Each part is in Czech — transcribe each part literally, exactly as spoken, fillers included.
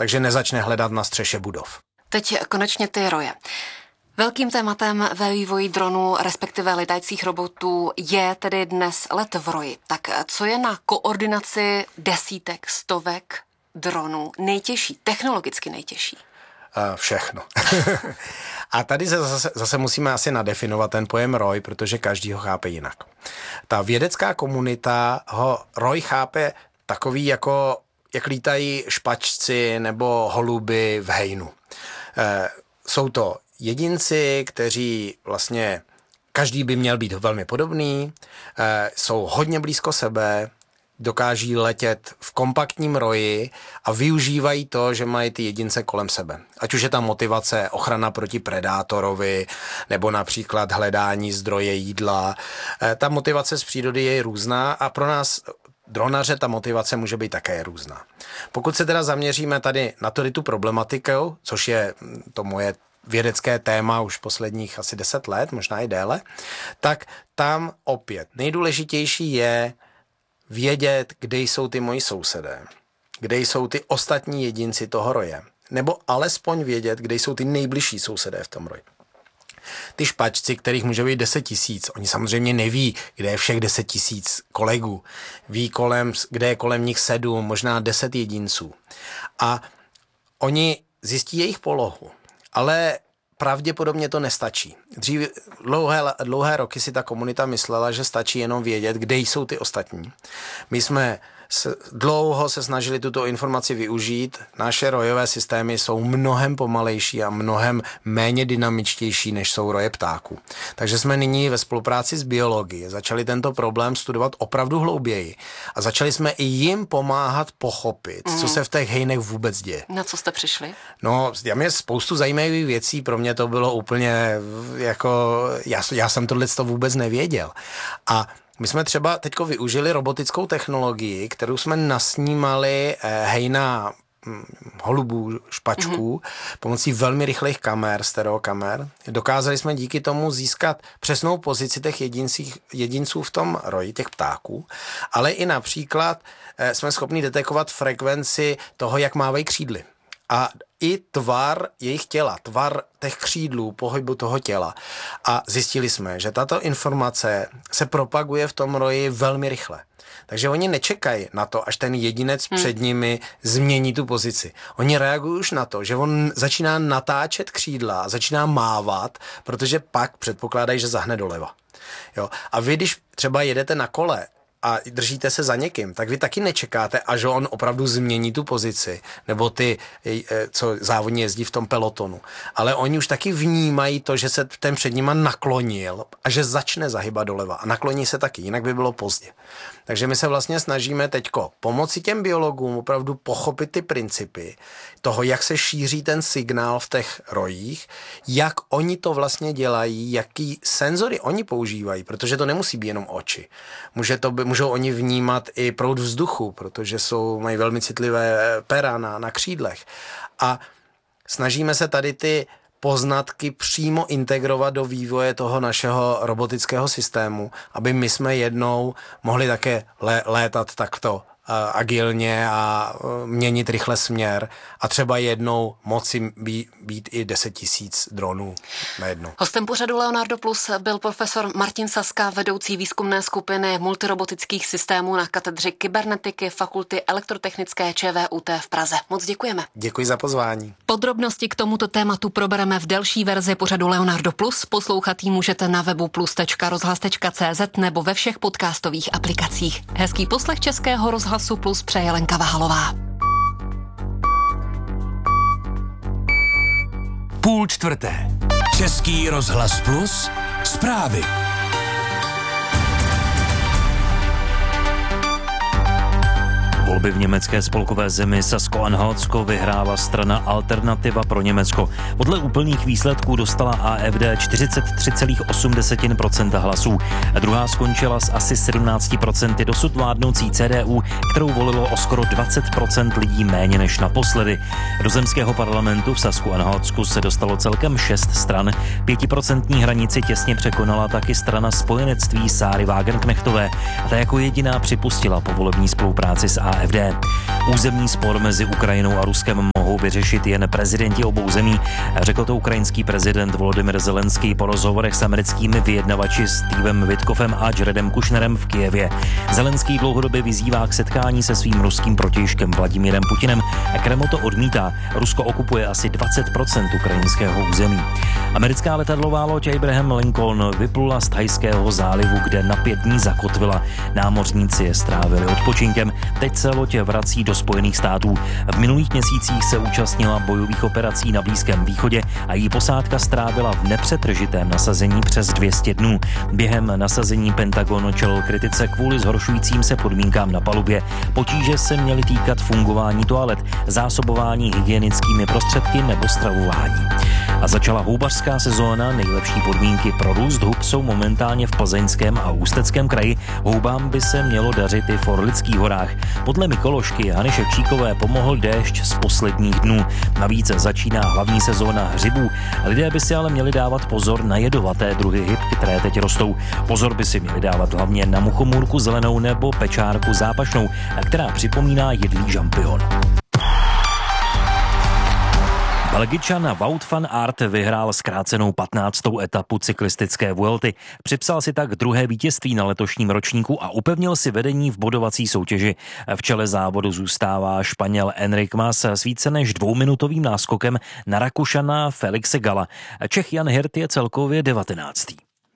takže nezačne hledat na střeše budov. Teď konečně ty roje. Velkým tématem ve vývoji dronů, respektive letajících robotů, je tedy dnes let v roji. Tak co je na koordinaci desítek, stovek dronů nejtěžší, technologicky nejtěžší? Všechno. A tady zase, zase musíme asi nadefinovat ten pojem roj, protože každý ho chápe jinak. Ta vědecká komunita ho roj chápe takový, jako jak lítají špačci nebo holuby v hejnu. E, jsou to jedinci, kteří vlastně, každý by měl být velmi podobný, e, jsou hodně blízko sebe, dokáží letět v kompaktním roji a využívají to, že mají ty jedince kolem sebe. Ať už je tam motivace ochrana proti predátorovi, nebo například hledání zdroje jídla. E, ta motivace z přírody je různá a pro nás dronaře ta motivace může být také různá. Pokud se teda zaměříme tady na tady tu problematiku, což je to moje vědecké téma už posledních asi deset let, možná i déle, tak tam opět nejdůležitější je vědět, kde jsou ty moji sousedé, kde jsou ty ostatní jedinci toho roje, nebo alespoň vědět, kde jsou ty nejbližší sousedé v tom roji. Ty špačci, kterých může být deset tisíc, oni samozřejmě neví, kde je všech deset tisíc kolegů. Ví, kolem, kde je kolem nich sedm, možná deset jedinců. A oni zjistí jejich polohu, ale pravděpodobně to nestačí. Dřív dlouhé, dlouhé roky si ta komunita myslela, že stačí jenom vědět, kde jsou ty ostatní. My jsme se, dlouho se snažili tuto informaci využít. Naše rojové systémy jsou mnohem pomalejší a mnohem méně dynamičtější, než jsou roje ptáků. Takže jsme nyní ve spolupráci s biologií začali tento problém studovat opravdu hlouběji a začali jsme i jim pomáhat pochopit, mm. co se v těch hejnech vůbec děje. Na co jste přišli? No, já mě spoustu zajímavých věcí, pro mě to bylo úplně jako, já, já jsem tohleto vůbec nevěděl. A my jsme třeba teďko využili robotickou technologii, kterou jsme nasnímali hejna holubů, špačků, mm-hmm. pomocí velmi rychlých kamer, stereokamer. Dokázali jsme díky tomu získat přesnou pozici těch jedincích, jedinců v tom roji, těch ptáků, ale i například jsme schopni detekovat frekvenci toho, jak mávají křídly. A i tvar jejich těla, tvar těch křídlů, pohybu toho těla. A zjistili jsme, že tato informace se propaguje v tom roji velmi rychle. Takže oni nečekají na to, až ten jedinec hmm. před nimi změní tu pozici. Oni reagují už na to, že on začíná natáčet křídla, začíná mávat, protože pak předpokládají, že zahne doleva. Jo? A vy, když třeba jedete na kole, a držíte se za někým, tak vy taky nečekáte, až on opravdu změní tu pozici, nebo ty, co závodně jezdí v tom pelotonu. Ale oni už taky vnímají to, že se ten před nima naklonil a že začne zahybat doleva. A nakloní se taky, jinak by bylo pozdě. Takže my se vlastně snažíme teďko pomoci těm biologům opravdu pochopit ty principy toho, jak se šíří ten signál v těch rojích, jak oni to vlastně dělají, jaký senzory oni používají, protože to nemusí být jenom oči. Může to by, můžou oni vnímat i proud vzduchu, protože jsou, mají velmi citlivé pera na, na křídlech. A snažíme se tady ty poznatky přímo integrovat do vývoje toho našeho robotického systému, aby my jsme jednou mohli také lé, létat takto uh, agilně a uh, měnit rychle směr a třeba jednou moci být, být i deset tisíc dronů najednou. Hostem pořadu Leonardo Plus byl profesor Martin Saska, vedoucí výzkumné skupiny multirobotických systémů na katedře kybernetiky Fakulty elektrotechnické ČVUT v Praze. Moc děkujeme. Děkuji za pozvání. Podrobnosti k tomuto tématu probereme v delší verzi pořadu Leonardo Plus. Poslouchat ji můžete na webu plus tečka rozhlas tečka cé zet nebo ve všech podcastových aplikacích. Hezký poslech Českého rozhlasu Plus přeje Lenka Vahalová. Půl čtvrté. Český rozhlas Plus. Zprávy. Volby v německé spolkové zemi Sasko-Anhaltsko vyhrála strana Alternativa pro Německo. Podle úplných výsledků dostala A F D čtyřicet tři celá osm procenta hlasů. A druhá skončila s asi sedmnáct procent dosud vládnoucí C D U, kterou volilo o skoro dvacet procent lidí méně než naposledy. Do zemského parlamentu v Sasku-Anhaltsku se dostalo celkem šest stran. Pětiprocentní hranici těsně překonala taky strana spojenectví Sáry Wagenknechtové. A ta jako jediná připustila povolební spolupráci s A F D. Územní spor mezi Ukrajinou a Ruskem mohou vyřešit jen prezidenti obou zemí, řekl to ukrajinský prezident Volodymyr Zelenský po rozhovorech s americkými vyjednavači Stevem Witkoffem a Jaredem Kushnerem v Kyjevě. Zelenský dlouhodobě vyzývá k setkání se svým ruským protějškem Vladimírem Putinem. Kreml to odmítá. Rusko okupuje asi dvacet procent ukrajinského území. Americká letadlová loď Abraham Lincoln vyplula z Thajského zálivu, kde na pět dní zakotvila. Námořníci je strávili odpočinkem. Teď se loď vrací do Spojených států. V minulých měsících se účastnila bojových operací na Blízkém východě a její posádka strávila v nepřetržitém nasazení přes dvě stě dnů. Během nasazení Pentagon čelil kritice kvůli zhoršujícím se podmínkám na palubě. Potíže se měly týkat fungování toalet, zásobování hygienickými prostředky nebo stravování. A začala houbařská sezóna. Nejlepší podmínky pro růst hub jsou momentálně v Plzeňském a Ústeckém kraji. Houbám by se mělo dařit i v Orlických horách. Podle mykoložky Hany Ševčíkové pomohl déšť z posledních dnů. Navíc začíná hlavní sezóna hřibů. Lidé by si ale měli dávat pozor na jedovaté druhy hyb, které teď rostou. Pozor by si měli dávat hlavně na muchomůrku zelenou nebo pečárku zápašnou, která připomíná jedlý žampion. Belgičan Wout van Aert vyhrál zkrácenou patnáctou etapu cyklistické Vuelty. Připsal si tak druhé vítězství na letošním ročníku a upevnil si vedení v bodovací soutěži. V čele závodu zůstává Španěl Enric Mas s více než dvouminutovým náskokem na Rakušana Felixe Galla. Čech Jan Hirt je celkově devatenáctý.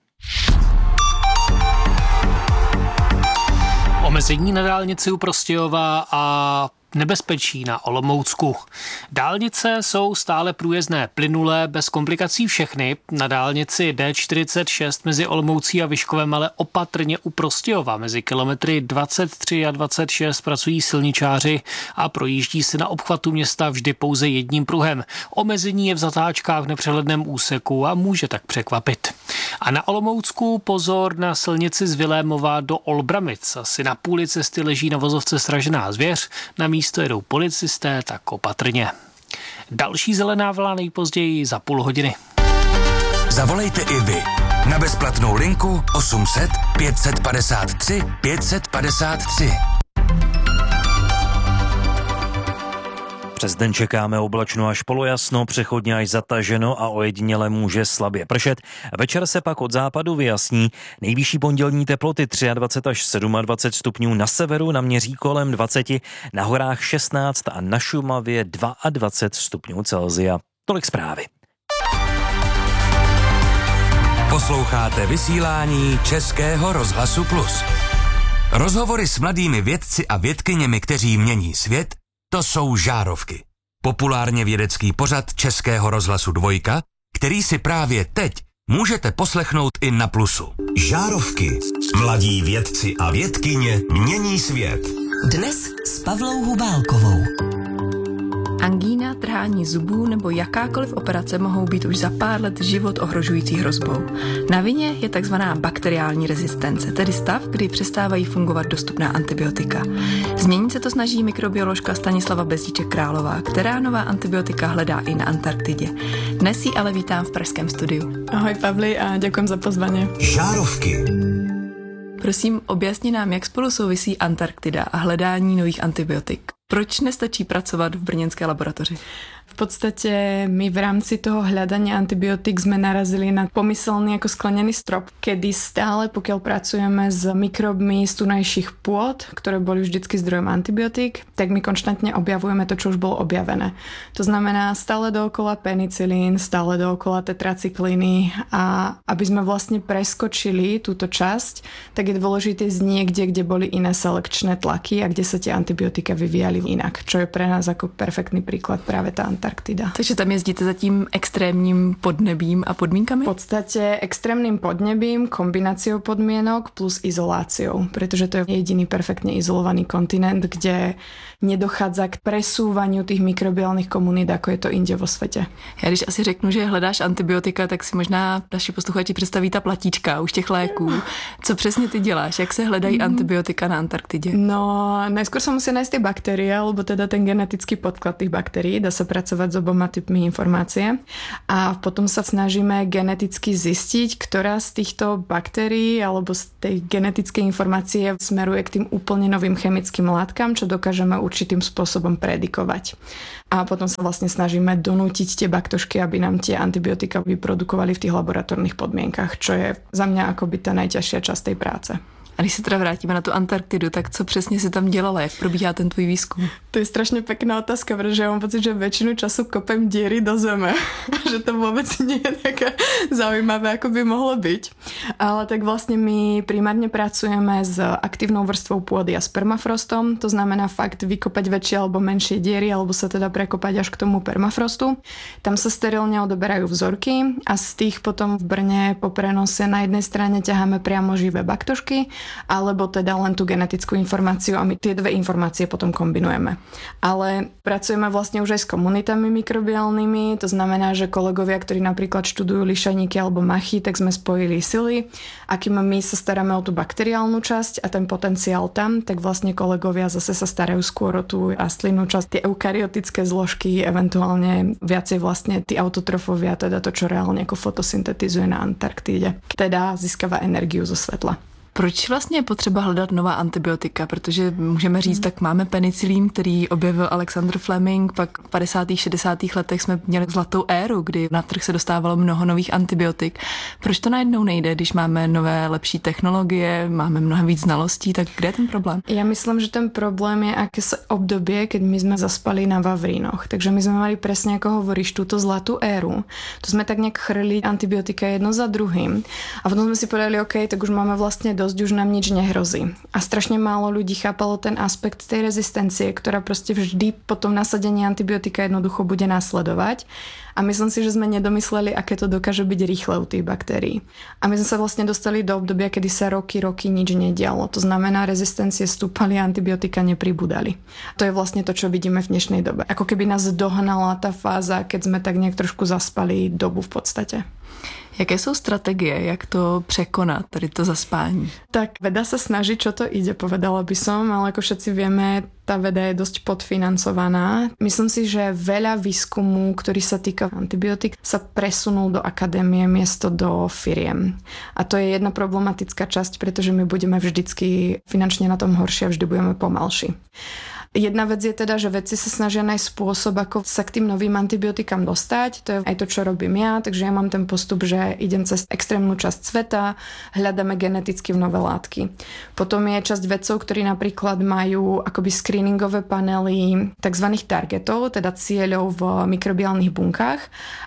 Omezení na dálnici u Prostějova a nebezpečí na Olomoucku. Dálnice jsou stále průjezdné, plynulé, bez komplikací všechny. Na dálnici D čtyřicet šest mezi Olomoucí a Vyškovem, ale opatrně u Prostějova. Mezi kilometry dvacet tři a dvacet šest pracují silničáři a projíždí se na obchvatu města vždy pouze jedním pruhem. Omezení je v zatáčkách v nepřehledném úseku a může tak překvapit. A na Olomoucku pozor na silnici z Vilémova do Olbramic. Asi na půli cesty leží na vozovce sražená zvěř. Na místo jedou policisté, tak opatrně. Další zelená vlna nejpozději za půl hodiny. Zavolejte i vy na bezplatnou linku osm set pět set padesát tři pět set padesát tři. Přes den čekáme oblačno až polojasno, přechodně až zataženo a ojediněle může slabě pršet. Večer se pak od západu vyjasní. Nejvyšší pondělní teploty dvacet tři až dvacet sedm stupňů, na severu naměří kolem dvacet, na horách šestnáct a na Šumavě dvacet dva stupňů Celsia. Tolik zprávy. Posloucháte vysílání Českého rozhlasu Plus. Rozhovory s mladými vědci a vědkyněmi, kteří mění svět, to jsou Žárovky. Populárně vědecký pořad Českého rozhlasu Dvojka, který si právě teď můžete poslechnout i na Plusu. Žárovky. Mladí vědci a vědkyně mění svět. Dnes s Pavlou Hubálkovou. Angína, trhání zubů nebo jakákoliv operace mohou být už za pár let život ohrožující hrozbou. Na vině je takzvaná bakteriální rezistence, tedy stav, kdy přestávají fungovat dostupná antibiotika. Změnit se to snaží mikrobioložka Stanislava Bezdíček-Králová, která nová antibiotika hledá i na Antarktidě. Dnes ji ale vítám v pražském studiu. Ahoj Pavli a děkujem za pozvání. Žárovky. Prosím, objasni nám, jak spolu souvisí Antarktida a hledání nových antibiotik. Proč nestačí pracovat v brněnské laboratoři? V podstate my v rámci toho hľadania antibiotík sme narazili na pomyselný ako sklenený strop, kedy stále, pokiaľ pracujeme s mikrobmi z tunajších pôd, ktoré boli vždycky zdrojom antibiotík, tak my konštantne objavujeme to, čo už bolo objavené. To znamená stále dookola penicilín, stále dookola tetracykliny a aby sme vlastne preskočili túto časť, tak je dôležité z niekde, kde boli iné selekčné tlaky a kde sa tie antibiotika vyvíjali inak, čo je pre nás ako perfektný príklad práve tá Antarktida. Takže tam jezdíte za tím extrémním podnebím a podmínkami? V podstate extrémnym podnebím, kombináciou podmienok plus izoláciou, pretože to je jediný perfektne izolovaný kontinent, kde nedochádza k presúvaniu tých mikrobiálnych komunít, ako je to inde vo svete. Já když asi řeknu, že hledáš antibiotika, tak si možná naši posluchači představí ta platíčka už těch léků. Co přesně ty děláš? Jak se hledají antibiotika na Antarktidě? No, najskôr sa musia nájsť tie baktérie, história, alebo teda ten genetický podklad tých baktérií. Dá sa pracovať s oboma typmi informácie. A potom sa snažíme geneticky zistiť, ktorá z týchto baktérií alebo z tej genetickej informácie smeruje k tým úplne novým chemickým látkam, čo dokážeme určitým spôsobom predikovať. A potom sa vlastne snažíme donútiť tie baktošky, aby nám tie antibiotika vyprodukovali v tých laboratórnych podmienkach, čo je za mňa akoby tá najťažšia časť tej práce. A když se teda vrátíme na tu Antarktidu, tak co přesně si tam dělala? Jak probíhá ten tvůj výzkum? To je strašne pekná otázka, pretože ja mám pocit, že väčšinu času kopem diery do zeme. Že to vôbec nie je také zaujímavé, ako by mohlo byť. Ale tak vlastne my primárne pracujeme s aktívnou vrstvou pôdy a s permafrostom. To znamená fakt vykopať väčšie alebo menšie diery, alebo sa teda prekopať až k tomu permafrostu. Tam sa sterilne odoberajú vzorky a z tých potom v Brne po prenose na jednej strane ťaháme priamo živé baktošky, alebo teda len tú genetickú informáciu a my tie dve informácie potom kombinujeme. Ale pracujeme vlastne už aj s komunitami mikrobiálnymi, to znamená, že kolegovia, ktorí napríklad študujú lišajníky alebo machy, tak sme spojili sily. A kým my sa staráme o tú bakteriálnu časť a ten potenciál tam, tak vlastne kolegovia zase sa starajú skôr o tú rastlinnú časť, tie eukaryotické zložky, eventuálne viacej vlastne tí autotrofovia, teda to, čo reálne ako fotosyntetizuje na Antarktíde. Teda získava energiu zo svetla. Proč vlastně je potřeba hledat nová antibiotika? Protože můžeme říct, tak máme penicilín, který objevil Alexander Fleming, pak v padesátých šedesátých letech jsme měli zlatou éru, kdy na trh se dostávalo mnoho nových antibiotik. Proč to najednou nejde, když máme nové, lepší technologie, máme mnohem víc znalostí, tak kde je ten problém? Ja myslím, že ten problém je akési obdobie, keď my sme zaspali na Vavrínoch. Takže my sme mali presne, ako hovoríš, túto zlatú éru. Tu sme tak nejak chrli antibiotika jedno za druhým. A potom sme si povedali, OK, tak už máme vlastne do dosť, už nám nič nehrozí. A strašne málo ľudí chápalo ten aspekt tej rezistencie, ktorá proste vždy po tom nasadení antibiotika jednoducho bude nasledovať. A myslím si, že sme nedomysleli, aké to dokáže byť rýchle u tých baktérií. A my sme sa vlastne dostali do obdobia, kedy sa roky, roky nič nedialo. To znamená, rezistencie stúpali a antibiotika nepribúdali. To je vlastne to, čo vidíme v dnešnej dobe. Ako keby nás dohnala tá fáza, keď sme tak nejak trošku zaspali dobu v podstate. Jaké jsou strategie, jak to překonat, tady to zaspání? Tak veda sa snaží, čo to ide, povedala by som, ale ako všetci vieme, tá veda je dosť podfinancovaná. Myslím si, že veľa výskumu, ktorý sa týka antibiotík, sa presunul do akadémie miesto do firiem. A to je jedna problematická časť, pretože my budeme vždycky finančne na tom horšie a vždy budeme pomalší. Jedna vec je teda, že vedci sa snažia nájsť spôsob, ako sa k tým novým antibiotikám dostať. To je aj to, čo robím ja, takže ja mám ten postup, že idem cez extrémnu časť sveta, hľadáme geneticky v nové látky. Potom je časť vedcov, ktorí napríklad majú akoby screeningové panely tzv. Targetov, teda cieľov v mikrobiálnych bunkách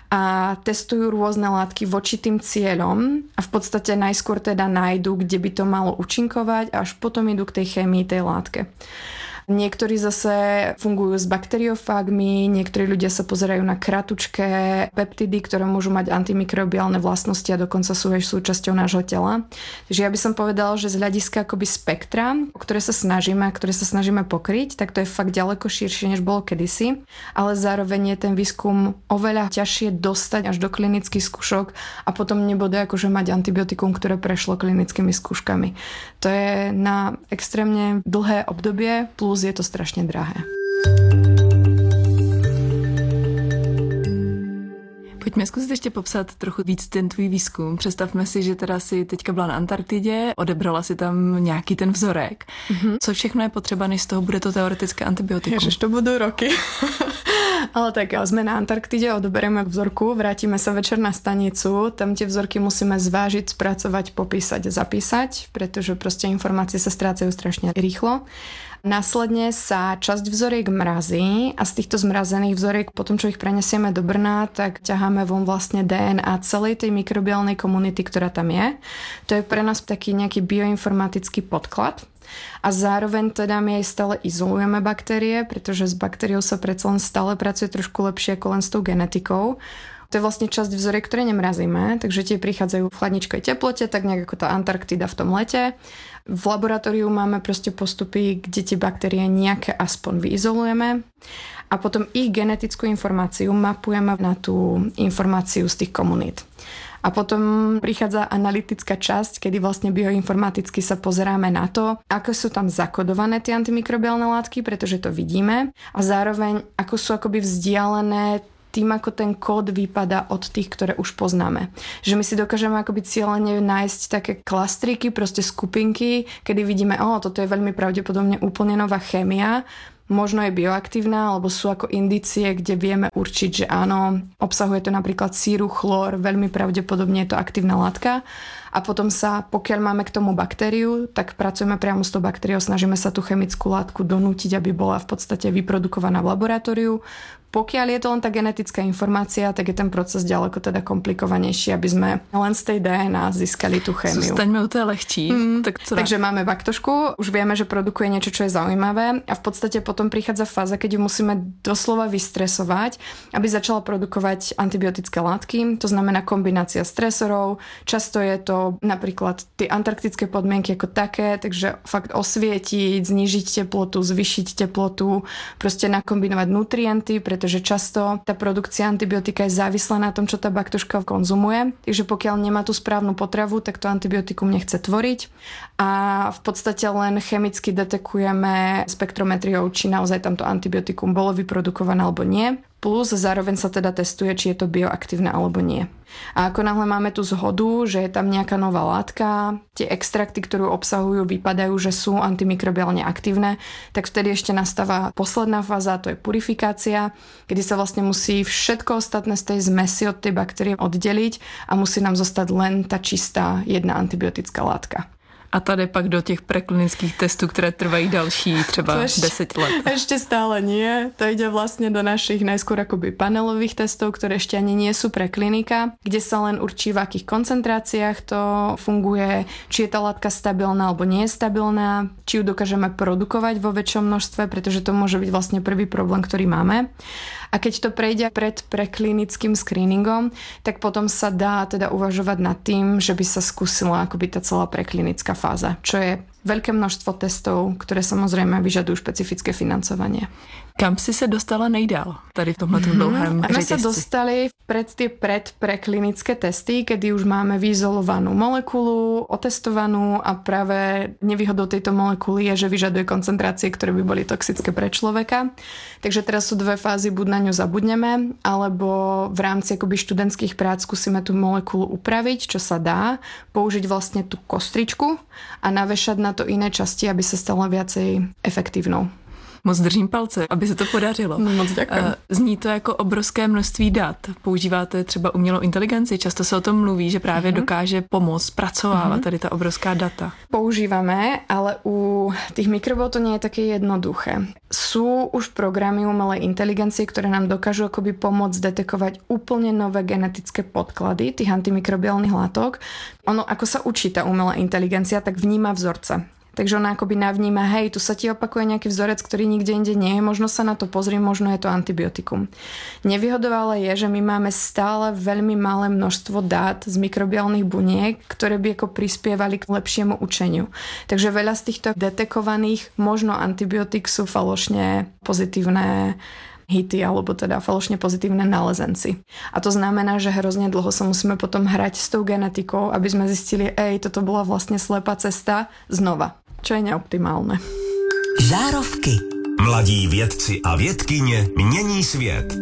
a testujú rôzne látky voči tým cieľom a v podstate najskôr teda nájdu, kde by to malo účinkovať a až potom idú k tej chémii tej látke. Niektorí zase fungujú s bakteriofágmi, niektorí ľudia sa pozerajú na kratučké peptidy, ktoré môžu mať antimikrobiálne vlastnosti a dokonca sú aj súčasťou nášho tela. Takže ja by som povedala, že z hľadiska akoby spektra, o ktoré sa snažíme a ktoré sa snažíme pokryť, tak to je fakt ďaleko širšie, než bolo kedysi, ale zároveň je ten výskum oveľa ťažšie dostať až do klinických skúšok a potom nebude akože mať antibiotikum, ktoré prešlo klinickými skúškami. To je na extrémne dlhé obdobie, plus je to strašne drahé. Pojďme zkusit ještě popsat trochu víc ten tvůj výzkum. Představme si, že teda si teďka byla na Antarktidě, odebrala si tam nějaký ten vzorek. Mm-hmm. Co všechno je potřeba, než z toho bude to teoretické antibiotikum? Ježiš, to budú roky. Ale tak, sme na Antarktide, odoberieme vzorku, vrátime sa večer na stanicu, tam tie vzorky musíme zvážiť, spracovať, popísať, zapísať, pretože proste informácie sa strácajú strašne rýchlo. Následne sa časť vzoriek mrazí a z týchto zmrazených vzoriek, potom čo ich prenesieme do Brna, tak ťaháme von vlastne dé en á celej tej mikrobiálnej komunity, ktorá tam je. To je pre nás taký nejaký bioinformatický podklad. A zároveň teda my aj stále izolujeme baktérie, pretože s baktériou sa predsa len stále pracuje trošku lepšie ako len s tou genetikou. To je vlastne časť vzoriek, ktoré nemrazíme, takže tie prichádzajú v chladničkej teplote, tak nejak ako tá Antarktida v tom lete. V laboratóriu máme proste postupy, kde tie baktérie nejaké aspoň vyizolujeme a potom ich genetickú informáciu mapujeme na tú informáciu z tých komunít. A potom prichádza analytická časť, kedy vlastne bioinformaticky sa pozeráme na to, ako sú tam zakodované tie antimikrobiálne látky, pretože to vidíme, a zároveň ako sú akoby vzdialené tým, ako ten kód vypadá od tých, ktoré už poznáme. Že my si dokážeme akoby cieľene nájsť také klastriky, proste skupinky, kedy vidíme, o, toto je veľmi pravdepodobne úplne nová chémia, možno je bioaktívna, alebo sú ako indície, kde vieme určiť, že áno, obsahuje to napríklad síru, chlór, veľmi pravdepodobne je to aktívna látka. A potom sa, pokiaľ máme k tomu baktériu, tak pracujeme priamo s tou baktériou, snažíme sa tú chemickú látku donútiť, aby bola v podstate vyprodukovaná v laboratóriu. Pokiaľ je to len tá genetická informácia, tak je ten proces ďaleko teda komplikovanejší, aby sme len z tej dé en á získali tú chémiu. Zostaňme u té lehčí. Mm, tak takže máme baktošku, už vieme, že produkuje niečo, čo je zaujímavé, a v podstate potom prichádza fáza, keď ju musíme doslova vystresovať, aby začala produkovať antibiotické látky. To znamená kombinácia stresorov. Často je to napríklad tie antarktické podmienky ako také, takže fakt osvietiť, znížiť teplotu, zvýšiť teplotu, proste nakombinovať nutrienty, pretože často tá produkcia antibiotika je závislá na tom, čo tá baktoška konzumuje. Takže pokiaľ nemá tú správnu potravu, tak to antibiotikum nechce tvoriť. A v podstate len chemicky detekujeme spektrometriou, či naozaj tamto antibiotikum bolo vyprodukované alebo nie. Plus zároveň sa teda testuje, či je to bioaktívne alebo nie. A ako náhle máme tú zhodu, že je tam nejaká nová látka, tie extrakty, ktorú obsahujú, vypadajú, že sú antimikrobiálne aktívne, tak vtedy ešte nastáva posledná fáza, to je purifikácia, kedy sa vlastne musí všetko ostatné z tej zmesi od tej baktérie oddeliť a musí nám zostať len tá čistá jedna antibiotická látka. A tady pak do těch preklinických testů, které trvají další třeba deset let. Ešte stále nie. To ide vlastne do našich najskôr akoby panelových testov, ktoré ešte ani nie sú preklinika, kde sa len určí, v akých koncentráciách to funguje, či je tá látka stabilná alebo nie je stabilná, či ju dokážeme produkovať vo väčšom množstve, pretože to môže byť vlastne prvý problém, ktorý máme. A keď to prejde pred preklinickým screeningom, tak potom sa dá teda uvažovať nad tým, že by sa skúsila akoby tá celá preklinická fáza, čo je veľké množstvo testov, ktoré samozrejme vyžadujú špecifické financovanie. Kam si se dostala nejdál tady v tomhletom dlouhém řetězci? My sa řetězci? dostali pred tie predpreklinické testy, kedy už máme vyizolovanú molekulu, otestovanú, a práve nevýhodou tejto molekuly je, že vyžaduje koncentrácie, ktoré by boli toxické pre človeka. Takže teraz sú dve fázy, buď na ňu zabudneme, alebo v rámci akoby študentských prác skúsime tú molekulu upraviť, čo sa dá, použiť vlastne tú kostričku a navešať na to iné časti, aby sa stala viacej efektívnou. Moc držím palce, aby se to podařilo. No, moc děkuji. Zní to jako obrovské množství dat. Používáte třeba umělou inteligenci, často se o tom mluví, že právě mm-hmm. dokáže pomoct pracovávat mm-hmm. tady ta obrovská data. Používame, ale u tých mikrobov to nie je také jednoduché. Sú už programy umelej inteligencie, ktoré nám dokážu akoby pomôcť detekovať úplne nové genetické podklady tých antimikrobiálnych látok. Ono, ako sa učí tá umelá inteligencia, tak vníma vzorce. Takže ona akoby navníma, hej, tu sa ti opakuje nejaký vzorec, ktorý nikde inde nie je, možno sa na to pozri, možno je to antibiotikum. Nevýhodou ale je, že my máme stále veľmi malé množstvo dát z mikrobiálnych buniek, ktoré by ako prispievali k lepšiemu učeniu. Takže veľa z týchto detekovaných možno antibiotik sú falošne pozitívne hity, alebo teda falošne pozitívne nálezenci. A to znamená, že hrozne dlho sa musíme potom hrať s tou genetikou, aby sme zistili, ej, toto bola vlastne slepá cesta znova, čo je neoptimálne. Žárovky. Mladí vědci a vědkyně mění svět.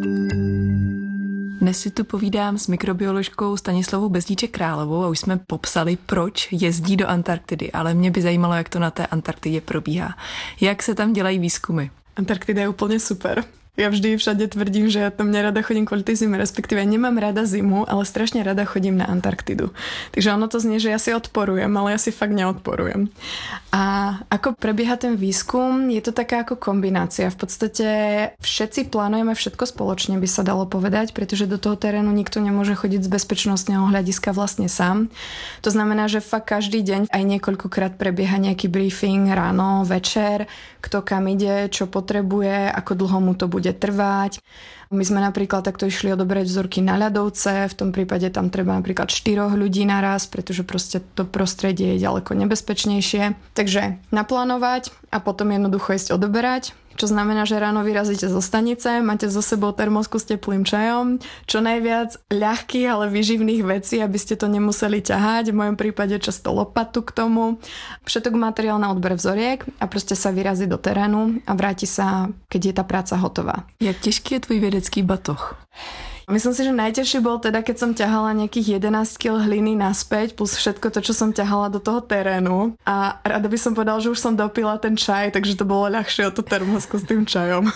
Dnes si tu povídám s mikrobioložkou Stanislavou Bezdíček-Královou a už jsme popsali, proč jezdí do Antarktidy, ale mě by zajímalo, jak to na té Antarktidě probíhá. Jak se tam dělají výzkumy? Antarktida je úplne super. Ja vždy všade tvrdím, že ja tam nerada chodím kvôli tej zime, respektíve nemám rada zimu, ale strašne rada chodím na Antarktidu. Takže ono to znie, že ja si odporujem, ale ja si fakt neodporujem. A ako prebieha ten výskum, je to taká ako kombinácia. V podstate všetci plánujeme všetko spoločne, by sa dalo povedať, pretože do toho terénu nikto nemôže chodiť z bezpečnostného hľadiska vlastne sám. To znamená, že fakt každý deň aj niekoľkokrát prebieha nejaký briefing ráno, večer, kto kam ide, čo potrebuje, ako dlho mu to bude trvať. My sme napríklad takto išli odobrať vzorky na ľadovce, v tom prípade tam treba napríklad štyroch ľudí naraz, pretože proste to prostredie je ďaleko nebezpečnejšie. Takže naplánovať a potom jednoducho ísť odoberať. čo znamená, že ráno vyrazíte zo stanice, máte so sebou termosku s teplým čajom, čo najviac ľahkých, ale výživných vecí, aby ste to nemuseli ťahať, v mojom prípade často lopatu k tomu, všetok materiál na odber vzoriek a proste sa vyrazí do terénu a vráti sa, keď je tá práca hotová. Jak těžký je tvůj vědecký batoh? Myslím si, že najťažší bol teda, keď som ťahala nejakých jedenásť kilogramov hliny naspäť, plus všetko to, čo som ťahala do toho terénu. A rada by som povedala, že už som dopila ten čaj, takže to bolo ľahšie o tú termosku s tým čajom.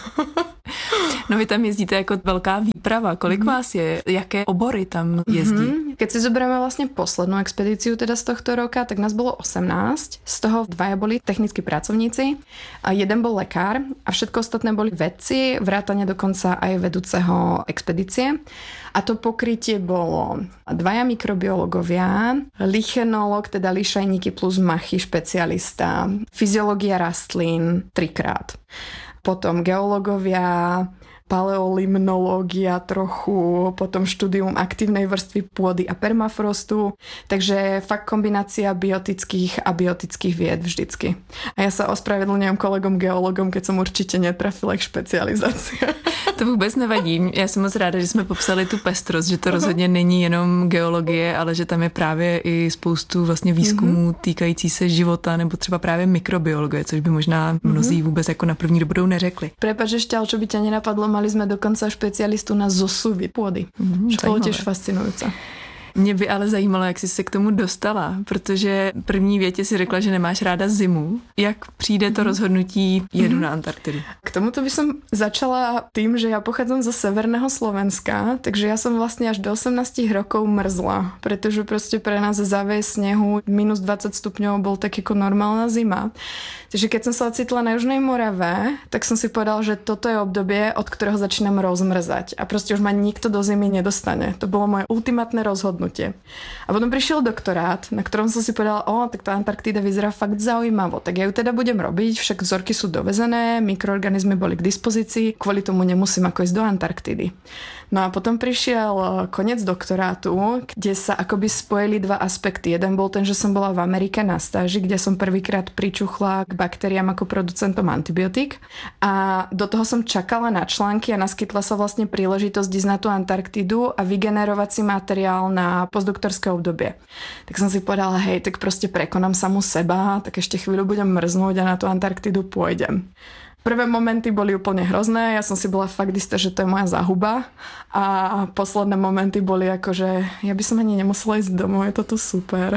No vy tam jezdíte jako velká výprava. Kolik mm-hmm. vás je? Jaké obory tam jezdí? Mm-hmm. Keď si zoberieme vlastne poslednú expedíciu teda z tohto roka, tak nás bolo osemnásť. Z toho dvaja boli technickí pracovníci a jeden bol lekár a všetko ostatné boli vedci, vrátane dokonca aj vedúceho expedície. A to pokrytie bolo dvaja mikrobiológovia, lichenológ, teda lišajníky plus machy špecialista, fyziológia rastlín trikrát. Potom geológovia, paleolimnológia trochu, potom štúdium aktívnej vrstvy pôdy a permafrostu, takže fakt kombinácia biotických a biotických vied vždycky. A ja sa ospravedlňujem kolegom geologom, keď som určite netrafila ich špecializácia. To vůbec nevadí. Já jsem moc ráda, že jsme popsali tu pestrost, že to rozhodně není jenom geologie, ale že tam je právě i spoustu vlastně výzkumů mm-hmm. týkající se života nebo třeba právě mikrobiologie, což by možná mnozí vůbec jako na první dobrou neřekli. Prepač ešte, ale čo by ťa nenapadlo, mali sme dokonca špecialistu na zosuvy pôdy. Mm-hmm, čo bolo tiež fascinujúce. Mě by ale zajímalo, jak jsi se k tomu dostala, protože první větě si řekla, že nemáš ráda zimu. Jak přijde to rozhodnutí jedu na Antarktidu? K tomuto by som začala tým, že ja pochádzam zo severného Slovenska, takže ja som vlastne až do osemnásť rokov mrzla, pretože proste pre nás záves snehu minus dvadsať stupňov bol tak ako normálna zima. Takže keď som sa ocitla na Južnej Morave, tak som si povedala, že toto je obdobie, od ktorého začínam rozmrzať a proste už ma nikto do zimy nedostane. To bolo moje ultimátne rozhodnutie. A potom prišiel doktorát, na ktorom som si povedala, o, tak tá Antarktída vyzerá fakt zaujímavo, tak ja ju teda budem robiť, však vzorky sú dovezené, mikroorganizmy boli k dispozícii, kvôli tomu nemusím ako ísť do Antarktidy. No a potom prišiel koniec doktorátu, kde sa akoby spojili dva aspekty. Jeden bol ten, že som bola v Amerike na stáži, kde som prvýkrát pričuchla k baktériám ako producentom antibiotík. A do toho som čakala na články a naskytla sa vlastne príležitosť ísť na tú Antarktidu a vygenerovať si materiál na postdoktorské obdobie. Tak som si povedala, hej, tak proste prekonám samu seba, tak ešte chvíľu budem mrznúť a na tú Antarktidu pôjdem. Prvé momenty boli úplne hrozné, ja som si bola fakt istá, že to je moja záhuba a posledné momenty boli ako, že ja by som ani nemusela ísť domov, je to tu super.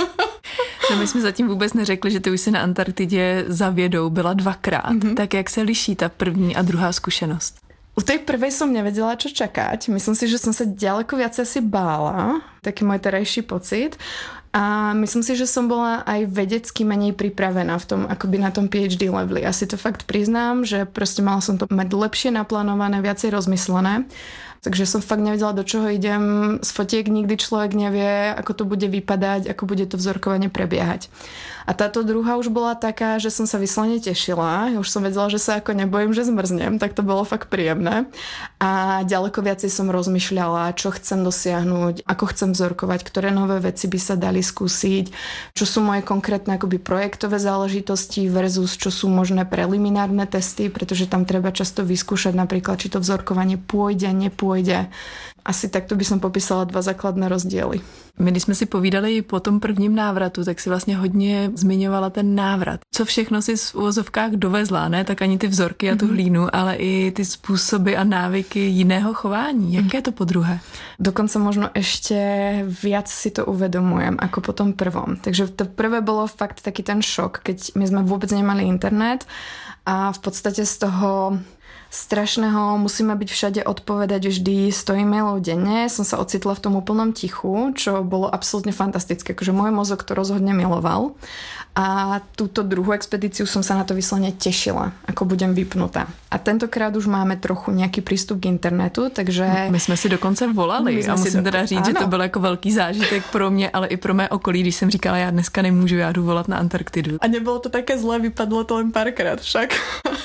No my jsme zatím vůbec neřekli, že ty už si na Antarktidě za vědou byla dvakrát, mm-hmm. tak jak se liší ta první a druhá zkušenost? U tej prvej som nevedela, čo čakať. Myslím si, že som sa ďaleko viac asi bála. Taký môj terajší pocit. A myslím si, že som bola aj vedecky menej pripravená v tom, akoby na tom PhD leveli. Asi to fakt priznám, že proste mala som to mať lepšie naplánované, viacej rozmyslené. Takže som fakt nevedela, do čoho idem. Z fotiek nikdy človek nevie, ako to bude vypadať, ako bude to vzorkovanie prebiehať. A táto druhá už bola taká, že som sa vyslovene tešila. Ja už som vedela, že sa ako nebojím, že zmrznem, tak to bolo fakt príjemné. A ďaleko viacej som rozmýšľala, čo chcem dosiahnuť, ako chcem vzorkovať, ktoré nové veci by sa dali skúsiť, čo sú moje konkrétne akoby projektové záležitosti versus čo sú možné preliminárne testy, pretože tam treba často vyskúšať napríklad, či to vzorkovanie pôjde, nepôjde. Asi takto by som popísala dva základné rozdiely. My, když jsme si povídali po tom prvním návratu, tak si vlastně hodně zmiňovala ten návrat. Co všechno si v uvozovkách dovezla, ne? Tak ani ty vzorky a tu hlínu, ale i ty způsoby a návyky jiného chování. Jaké je to po druhé? Dokonca možno ešte viac si to uvedomujem ako po tom prvom. Takže to prvé bolo fakt taký ten šok, keď my sme vôbec nemali internet a v podstate z toho strašného, musíme byť všade odpovedať vždy sto e-mailov denne. Som sa ocitla v tom úplnom tichu, čo bolo absolútne fantastické. Akože môj mozog to rozhodne miloval. A túto druhú expedíciu som sa na to vyslovene tešila, ako budem vypnutá. A tentokrát už máme trochu nejaký prístup k internetu, takže... My jsme si dokonce volali a musím do... teda říct, ano. Že to byl jako velký zážitek pro mě, ale i pro mé okolí, když jsem říkala, já dneska nemůžu, já jdu volat na Antarktidu. A nebolo to také zlé, vypadlo to len párkrát však.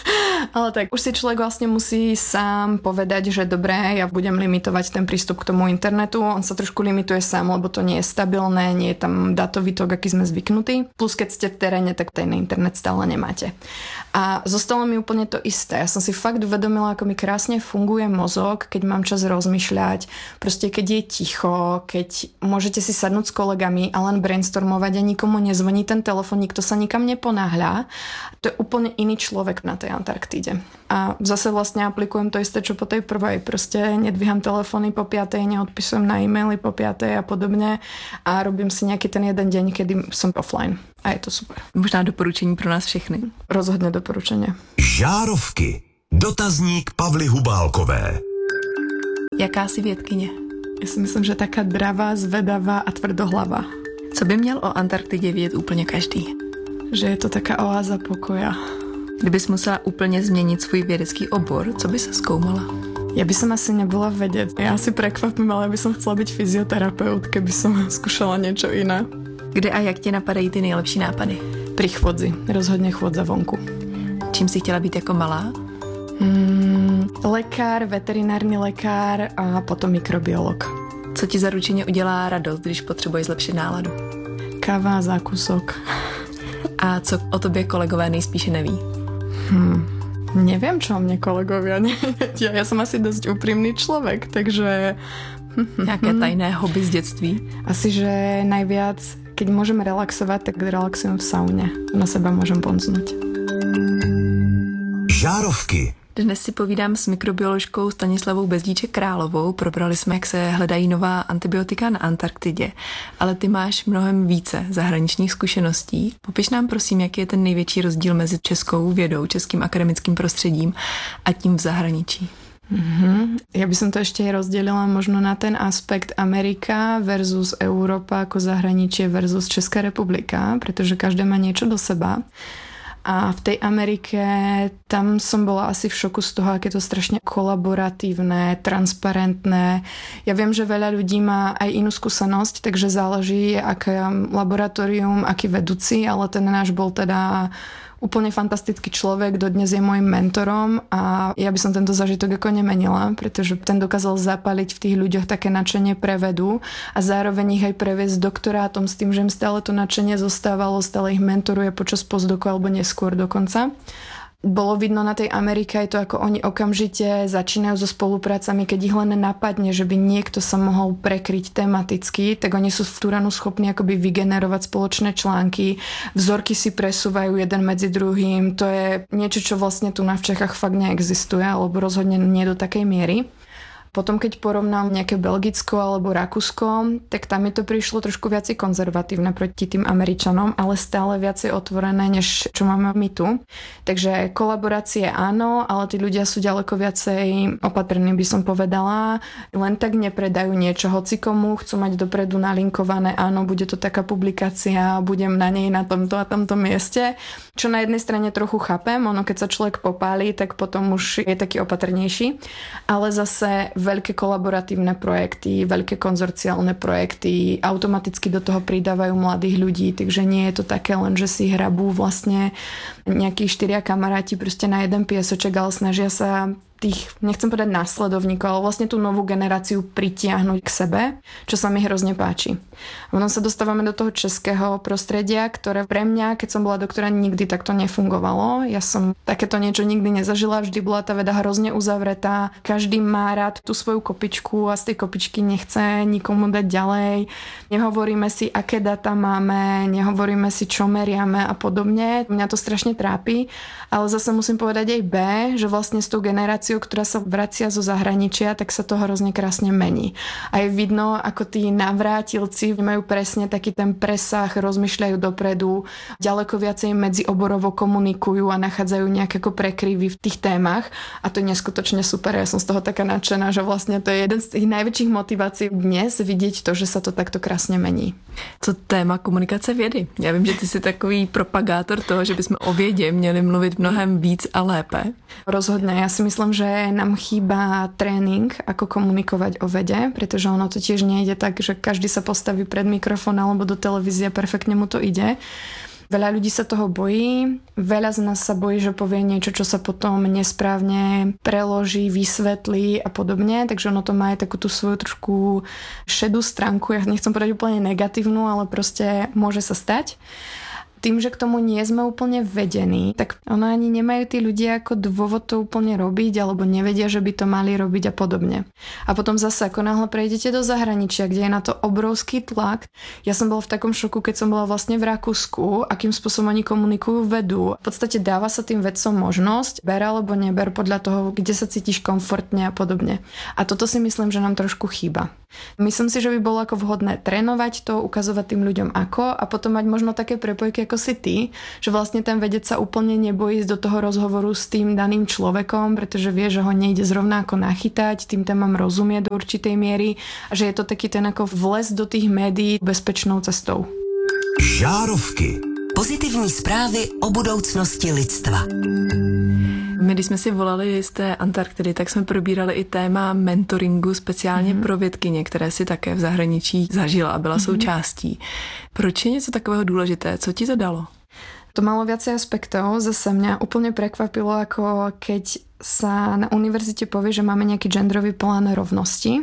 Ale tak už si človek vlastne musí sám povedať, že dobré, ja budem limitovať ten prístup k tomu internetu. On sa trošku limituje sám, lebo to nie je stabilné, nie je tam datový tok, aký sme zvyknutí. Plus keď ste v teréne, tak ten internet stále nemáte. A zostalo mi úplne to isté. Ja som si fakt uvedomila, ako mi krásne funguje mozog, keď mám čas rozmýšľať, proste keď je ticho, keď môžete si sadnúť s kolegami a len brainstormovať a nikomu nezvoní ten telefon, nikto sa nikam neponáhľa. To je úplne iný človek na tej Antarktíde. A zase vlastne aplikujem to isté, čo po tej prvej. Proste nedvíham telefóny po piatej, neodpisujem na e-maily po piatej a podobne a robím si nejaký ten jeden deň, kedy som offline. A je to super. Možná doporučení pro nás všechny. Rozhodne doporučenie. Žárovky. Dotazník Pavly Hubálkové. Jaká si vědkyně? Ja si myslím, že taká dravá, zvedavá a tvrdohlava. Co by měl o Antarktidě vědět úplně každý? Že je to taká oáza pokoja. Kdybys musela úplně změnit svůj vědecký obor, co by se zkoumala? Ja by som asi nebola vedec. Ja asi prekvapím, ale ja by som chcela byť fyzioterapeut, keby som skúšala niečo iné. Kde a jak ti napadají ty nejlepší nápady? Pri chôdzi. Rozhodne chôdza vonku. Čím si chtěla být jako malá? Hmm, lekár, veterinárny lekár a potom mikrobiolog. Co ti zaručeně udělá radost, když potřebuješ zlepšit náladu? Káva a zákusok. A co o tobě kolegové nejspíše neví? Hmm, neviem, čo o mne kolegovia nevedia. Ja som asi dosť úprimný človek, takže... Nějaké tajné hobby z dětství? Asi, že najviac, keď môžem relaxovať, tak relaxujem v saune. Na seba môžem ponznúť. Žárovky. Dnes si povídám s mikrobioložkou Stanislavou Bezdíček Královou. Probrali jsme, jak se hledají nová antibiotika na Antarktidě. Ale ty máš mnohem více zahraničních zkušeností. Popiš nám prosím, jaký je ten největší rozdíl mezi českou vědou, českým akademickým prostředím a tím v zahraničí. Mm-hmm. Ja by som to ešte rozdelila možno na ten aspekt Amerika versus Európa ako zahraničie versus Česká republika, pretože každé má niečo do seba. A v tej Amerike tam som bola asi v šoku z toho, aké to strašne kolaboratívne, transparentné. Ja viem, že veľa ľudí má aj inú skúsenosť, takže záleží, aké laboratórium, aký vedúci, ale ten náš bol teda úplne fantastický človek, dodnes je môjim mentorom a ja by som tento zážitok ako nemenila, pretože ten dokázal zapaliť v tých ľuďoch také nadšenie pre vedu a zároveň ich aj previesť doktorátom s tým, že im stále to nadšenie zostávalo, stále ich mentoruje počas postdoku alebo neskôr dokonca. Bolo vidno na tej Amerike aj to, ako oni okamžite začínajú so spoluprácami, keď ich len napadne, že by niekto sa mohol prekryť tematicky, tak oni sú v Turanu schopní akoby vygenerovať spoločné články, vzorky si presúvajú jeden medzi druhým, to je niečo, čo vlastne tu na v Čechách fakt neexistuje, alebo rozhodne nie do takej miery. Potom, keď porovnám nejaké Belgicko alebo Rakúsko, tak tam mi to prišlo trošku viacej konzervatívne proti tým Američanom, ale stále viacej otvorené, než čo máme my tu. Takže kolaborácie áno, ale tí ľudia sú ďaleko viacej opatrní, by som povedala. Len tak nepredajú niečo hocikomu, chcú mať dopredu nalinkované, áno, bude to taká publikácia, budem na nej na tomto a tomto mieste. Čo na jednej strane trochu chápem, ono keď sa človek popálí, tak potom už je taký opatrnejší. Ale zase veľké kolaboratívne projekty, veľké konzorciálne projekty, automaticky do toho pridávajú mladých ľudí, takže nie je to také len, že si hrabú vlastne nejakí štyria kamaráti proste na jeden piesoček, ale snažia sa tých, nechcem povedať následovníkov, ale vlastne tú novú generáciu pritiahnuť k sebe, čo sa mi hrozne páči. Ono sa dostávame do toho českého prostredia, ktoré pre mňa, keď som bola doktora, nikdy takto nefungovalo. Ja som takéto niečo nikdy nezažila, vždy bola tá veda hrozne uzavretá. Každý má rád tú svoju kopičku a z tej kopičky nechce nikomu dať ďalej. Nehovoríme si, aké data máme, nehovoríme si, čo meriame a podobne. Mňa to strašne trápi, ale zase musím povedať aj B, že vlastne s tou generáciou, ktorá sa vracia zo zahraničia, tak sa to hrozne krásne mení. A je vidno, ako tí navrátilci majú presne taký ten presah, rozmýšľajú dopredu, ďaleko viacej medzioborovo komunikujú a nachádzajú nejaké ako prekryvy v tých témach a to je neskutočne super. Ja som z toho taká nadšená, že vlastne to je jeden z tých najväčších motivácií dnes vidieť to, že sa to takto krásne mení. Co téma komunikace vědy? Já vím, že ty jsi takový propagátor toho, že bychom o vědě měli mluvit mnohem víc a lépe. Rozhodne. Ja si myslím, že nám chýba tréning, ako komunikovať o vede, pretože ono to tiež nejde tak, že každý sa postaví pred mikrofón alebo do televízie, perfektne mu to ide. Veľa ľudí sa toho bojí, veľa z nás sa bojí, že povie niečo, čo sa potom nesprávne preloží, vysvetlí a podobne, takže ono to má aj takú tú svoju trošku šedú stránku, ja nechcem povedať úplne negatívnu, ale proste môže sa stať. Tým, že k tomu nie sme úplne vedení, tak ono ani nemajú tí ľudia ako dôvod to úplne robiť, alebo nevedia, že by to mali robiť a podobne. A potom zase, ako náhle prejdete do zahraničia, kde je na to obrovský tlak, ja som bola v takom šoku, keď som bola vlastne v Rakúsku, akým spôsobom oni komunikujú vedu. V podstate dáva sa tým vedcom možnosť, ber alebo neber podľa toho, kde sa cítiš komfortne a podobne. A toto si myslím, že nám trošku chýba. Myslím si, že by bolo ako vhodné trénovať to, ukazovať tým ľuďom ako a potom mať možno také prepojky ako si ty, že vlastne ten vedec sa úplne nebojí ísť do toho rozhovoru s tým daným človekom, pretože vie, že ho nejde zrovna ako nachytať, tým témam rozumie do určitej miery a že je to taký ten ako vles do tých médií bezpečnou cestou. Žárovky. Pozitivní zprávy o budoucnosti lidstva. My, když jsme si volali z té Antarktidy, tak jsme probírali i téma mentoringu speciálně mm. pro vědkyně, které si také v zahraničí zažila a byla mm. součástí. Proč je něco takového důležité? Co ti to dalo? To malo viacej aspektov. Zase mňa úplne prekvapilo, ako keď sa na univerzite povie, že máme nejaký genderový plán rovnosti,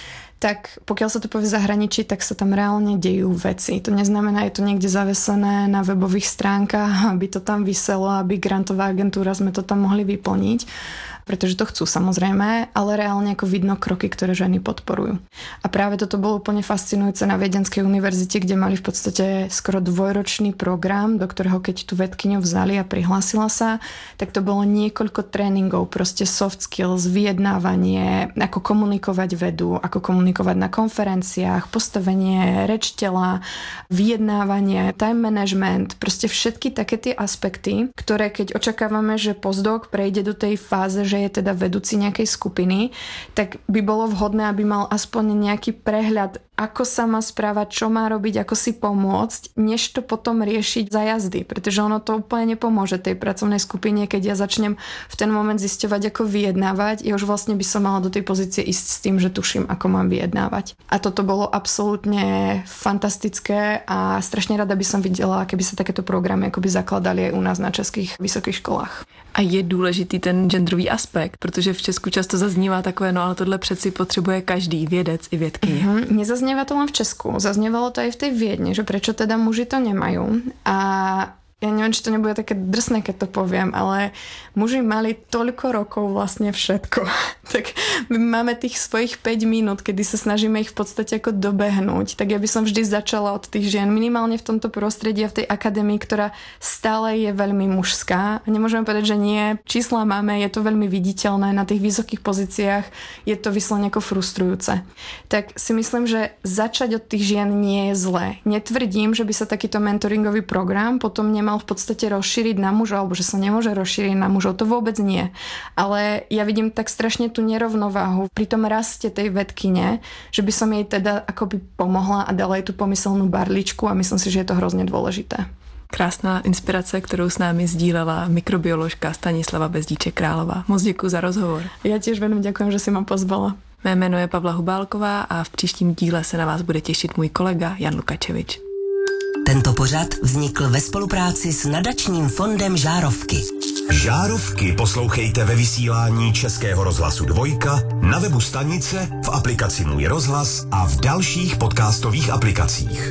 tak pokiaľ sa to povie v zahraničí, tak sa tam reálne dejú veci. To neznamená, je to niekde zavesené na webových stránkach, aby to tam viselo, aby grantová agentúra sme to tam mohli vyplniť, pretože to chcú samozrejme, ale reálne ako vidno kroky, ktoré ženy podporujú. A práve toto bolo úplne fascinujúce na Viedenskej univerzite, kde mali v podstate skoro dvojročný program, do ktorého keď tú vedkyňu vzali a prihlásila sa, tak to bolo niekoľko tréningov, proste soft skills, vyjednávanie, ako komunikovať vedu, ako komunikovať na konferenciách, postavenie reč tela, vyjednávanie, time management, proste všetky také tie aspekty, ktoré keď očakávame, že postdoc prejde do tej fáze, že je teda vedúci nejakej skupiny, tak by bolo vhodné, aby mal aspoň nejaký prehľad, ako sa má správať, čo má robiť, ako si pomôcť, než to potom riešiť za jazdy, pretože ono to úplne nepomôže tej pracovnej skupine, keď ja začnem v ten moment zisťovať, ako vyjednávať, ja už vlastne by som mala do tej pozície ísť s tým, že tuším, ako mám vyjednávať. A toto bolo absolútne fantastické a strašne rada by som videla, keby sa takéto programy akoby zakladali aj u nás na českých vysokých školách. A je důležitý ten genderový aspekt, protože v Česku často zaznívá takové, no ale tohle přeci potřebuje každý vědec i vědkyně. Mm-hmm. Nezaznieva to len v Česku, zaznievalo to aj v tej Viedni, že prečo teda muži to nemajú. A ja neviem, či to nebude také drsné, keď to poviem, ale muži mali toľko rokov vlastne všetko. Tak my máme tých svojich päť minút, kedy sa snažíme ich v podstate ako dobehnúť. Tak ja by som vždy začala od tých žien, minimálne v tomto prostredí a v tej akadémii, ktorá stále je veľmi mužská. A nemôžeme povedať, že nie. Čísla máme, je to veľmi viditeľné na tých vysokých pozíciách, je to vyslovene ako frustrujúce. Tak si myslím, že začať od tých žien nie je zlé. Netvrdím, že by sa takýto mentoringový program potom nemal v podstate rozšíriť na mužov, alebo že sa nemôže rozšíriť na mužov. To vôbec nie. Ale ja vidím tak strašne tú nerovnováhu pri tom raste tej vedkyne, že by som jej teda akoby pomohla a dala jej tú pomyselnú barličku a myslím si, že je to hrozně dôležité. Krásná inspirace, kterou s námi sdílela mikrobioložka Stanislava Bezdíček-Králová. Moc děkuji za rozhovor. Ja tiež veľmi ďakujem, že si ma pozvala. Mé jméno je Pavla Hubálková a v příštím díle se na vás bude těšit můj kolega Jan Lukačevič. Tento pořad vznikl ve spolupráci s nadačním fondem Žárovky. Žárovky poslouchejte ve vysílání Českého rozhlasu Dvojka, na webu stanice, v aplikaci Můj rozhlas a v dalších podcastových aplikacích.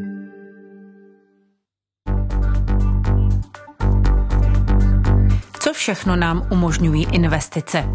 Co všechno nám umožňují investice?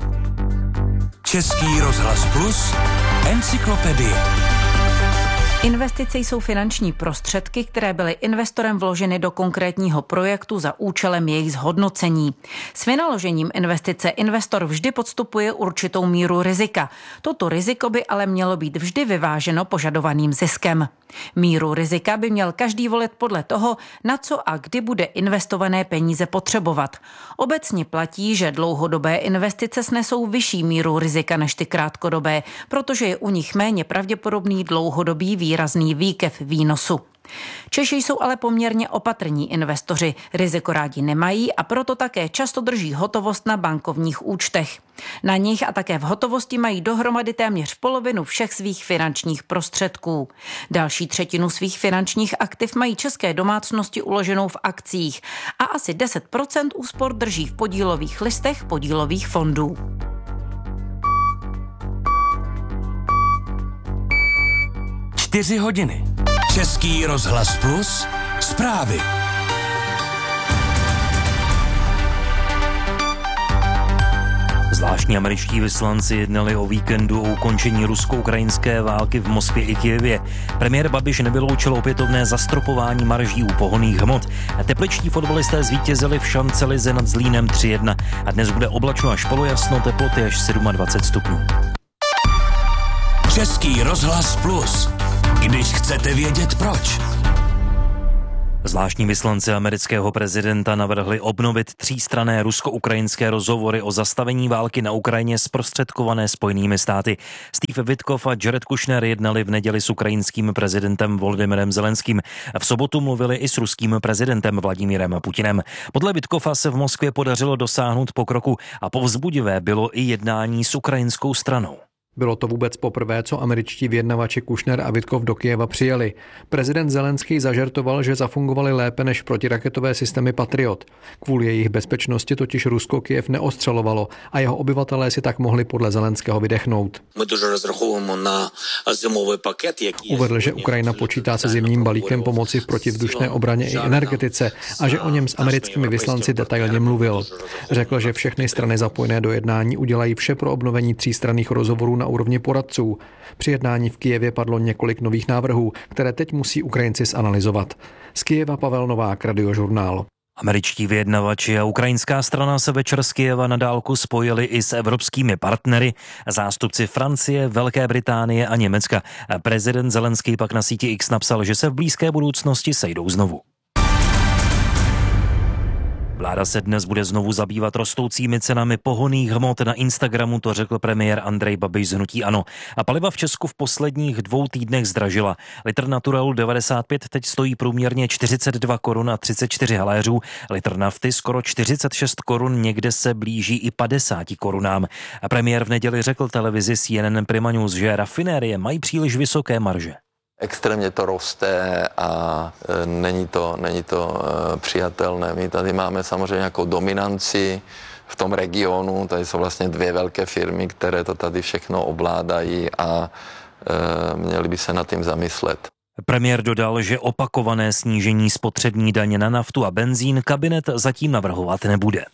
Český rozhlas Plus, encyklopedie. Investice jsou finanční prostředky, které byly investorem vloženy do konkrétního projektu za účelem jejich zhodnocení. S vynaložením investice investor vždy podstupuje určitou míru rizika. Toto riziko by ale mělo být vždy vyváženo požadovaným ziskem. Míru rizika by měl každý volit podle toho, na co a kdy bude investované peníze potřebovat. Obecně platí, že dlouhodobé investice snesou vyšší míru rizika než ty krátkodobé, protože je u nich méně pravděpodobný dlouhodobý výraz výrazný výkyv výnosu. Češi jsou ale poměrně opatrní investoři, riziko rádi nemají a proto také často drží hotovost na bankovních účtech. Na nich a také v hotovosti mají dohromady téměř polovinu všech svých finančních prostředků. Další třetinu svých finančních aktiv mají české domácnosti uloženou v akcích a asi deset procent úspor drží v podílových listech podílových fondů. Čtyři hodiny. Český rozhlas Plus. Zprávy. Zvláštní američtí vyslanci jednali o víkendu o ukončení rusko-ukrajinské války v Moskvě i Kyjevě. Premiér Babiš nevyloučil opětovné zastropování marží u pohonných hmot. Tepličtí fotbalisté zvítězili v šancelize nad Zlínem tři jedna a dnes bude oblačno až polojasno, teploty až dvacet sedm stupňů. Český rozhlas Plus. Když chcete vědět proč. Zvláštní vyslanci amerického prezidenta navrhli obnovit třístranné rusko-ukrajinské rozhovory o zastavení války na Ukrajině zprostředkované Spojenými státy. Steve Witkoff a Jared Kushner jednali v neděli s ukrajinským prezidentem Volodymyrem Zelenským. V sobotu mluvili i s ruským prezidentem Vladimírem Putinem. Podle Witkoffa se v Moskvě podařilo dosáhnout pokroku a povzbudivé bylo i jednání s ukrajinskou stranou. Bylo to vůbec poprvé, co američtí vyjednavači Kushner a Witkoff do Kyjeva přijeli. Prezident Zelenský zažertoval, že zafungovaly lépe než protiraketové systémy Patriot. Kvůli jejich bezpečnosti totiž Rusko Kyjev neostřelovalo a jeho obyvatelé si tak mohli podle Zelenského vydechnout. Uvedl, že Ukrajina počítá se zimním balíkem pomoci v protivzdušné obraně i energetice a že o něm s americkými vyslanci detailně mluvil. Řekl, že všechny strany zapojené do jednání udělají vše pro obnovení třístranných rozhovorů na úrovni poradců. Při jednání v Kyjevě padlo několik nových návrhů, které teď musí Ukrajinci zanalyzovat. Z Kyjeva Pavel Novák, Radiožurnál. Američtí vyjednavači a ukrajinská strana se večer z Kyjeva na dálku spojili i s evropskými partnery, zástupci Francie, Velké Británie a Německa. Prezident Zelenský pak na síti X napsal, že se v blízké budoucnosti sejdou znovu. Vláda se dnes bude znovu zabývat rostoucími cenami pohonných hmot. Na Instagramu to řekl premiér Andrej Babiš z hnutí ANO. A paliva v Česku v posledních dvou týdnech zdražila. Litr Naturalu devadesát pět teď stojí průměrně čtyřicet dva korun a třicet čtyři haléřů. Litr nafty skoro čtyřicet šest korun, někde se blíží i padesáti korunám. A premiér v neděli řekl televizi C N N Prima News, že rafinérie mají příliš vysoké marže. Extrémně to roste a e, není to, není to e, přijatelné. My tady máme samozřejmě nějakou dominanci v tom regionu, tady jsou vlastně dvě velké firmy, které to tady všechno ovládají a e, měli by se nad tím zamyslet. Premiér dodal, že opakované snížení spotřební daně na naftu a benzín kabinet zatím navrhovat nebude.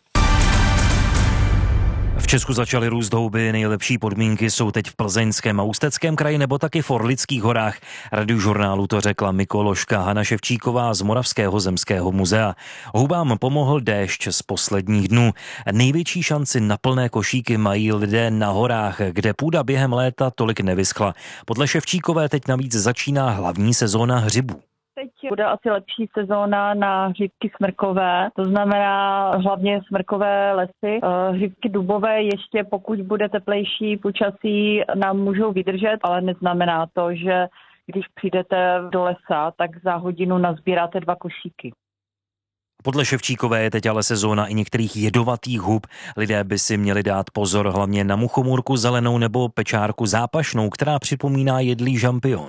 V Česku začaly růst houby, nejlepší podmínky jsou teď v Plzeňském a Ústeckém kraji nebo taky v Orlických horách. Radiožurnálu to řekla mykoložka Hana Ševčíková z Moravského zemského muzea. Houbám pomohl déšť z posledních dnů. Největší šanci na plné košíky mají lidé na horách, kde půda během léta tolik nevyschla. Podle Ševčíkové teď navíc začíná hlavní sezóna hřibů. Teď bude asi lepší sezóna na hřibky smrkové, to znamená hlavně smrkové lesy. Hřibky dubové ještě, pokud bude teplejší počasí, nám můžou vydržet, ale neznamená to, že když přijdete do lesa, tak za hodinu nazbíráte dva košíky. Podle Ševčíkové je teď ale sezóna i některých jedovatých hub. Lidé by si měli dát pozor hlavně na muchomůrku zelenou nebo pečárku zápašnou, která připomíná jedlý žampion.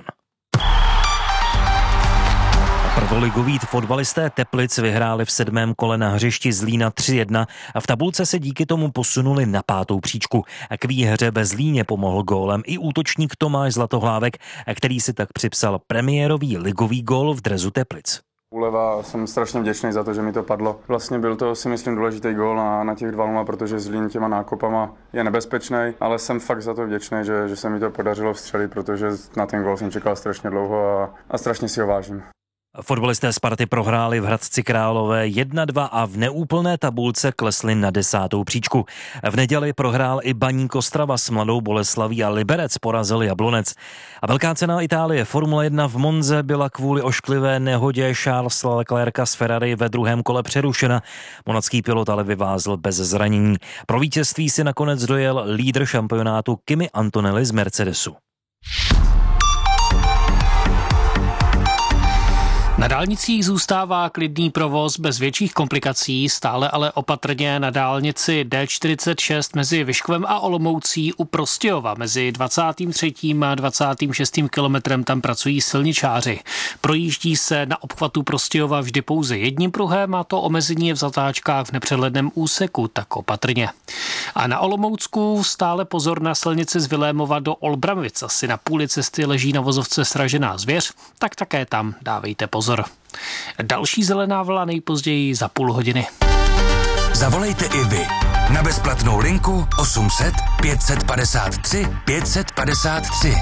Prvoligoví fotbalisté Teplic vyhráli v sedmém kole na hřišti Zlína tři jedna a v tabulce se díky tomu posunuli na pátou příčku. K výhře ve Zlíně pomohl gólem i útočník Tomáš Zlatohlávek, který si tak připsal premiérový ligový gól v dresu Teplic. Uleva, jsem strašně vděčný za to, že mi to padlo. Vlastně byl to, si myslím, důležitý gól na, na těch dva nula, protože Zlín těma nákopama je nebezpečný, ale jsem fakt za to vděčný, že, že se mi to podařilo vstřelit, protože na ten gól jsem čekal strašně dlouho a, a strašně si ho vážím. Fotbalisté Sparty prohráli v Hradci Králové jedna dva a v neúplné tabulce klesli na desátou příčku. V neděli prohrál i Baník Ostrava s Mladou Boleslaví a Liberec porazil Jablonec. A velká cena Itálie Formule jedna v Monze byla kvůli ošklivé nehodě Charlesa Leclerca z Ferrari ve druhém kole přerušena. Monacký pilot ale vyvázl bez zranění. Pro vítězství si nakonec dojel lídr šampionátu Kimi Antonelli z Mercedesu. Na dálnicích zůstává klidný provoz bez větších komplikací, stále ale opatrně na dálnici D čtyřicet šest mezi Vyškovem a Olomoucí u Prostějova. Mezi dvacátým třetím a dvacátým šestým kilometrem tam pracují silničáři. Projíždí se na obchvatu Prostějova vždy pouze jedním pruhem a to omezení je v zatáčkách v nepřehledném úseku, tak opatrně. A na Olomoucku stále pozor na silnici z Vilémova do Olbramovic. Asi na půli cesty leží na vozovce sražená zvěř, tak také tam dávejte pozor. Další zelená vlna nejpozději za půl hodiny. Zavolejte i vy na bezplatnou linku osm set pět set padesát tři pět set padesát tři.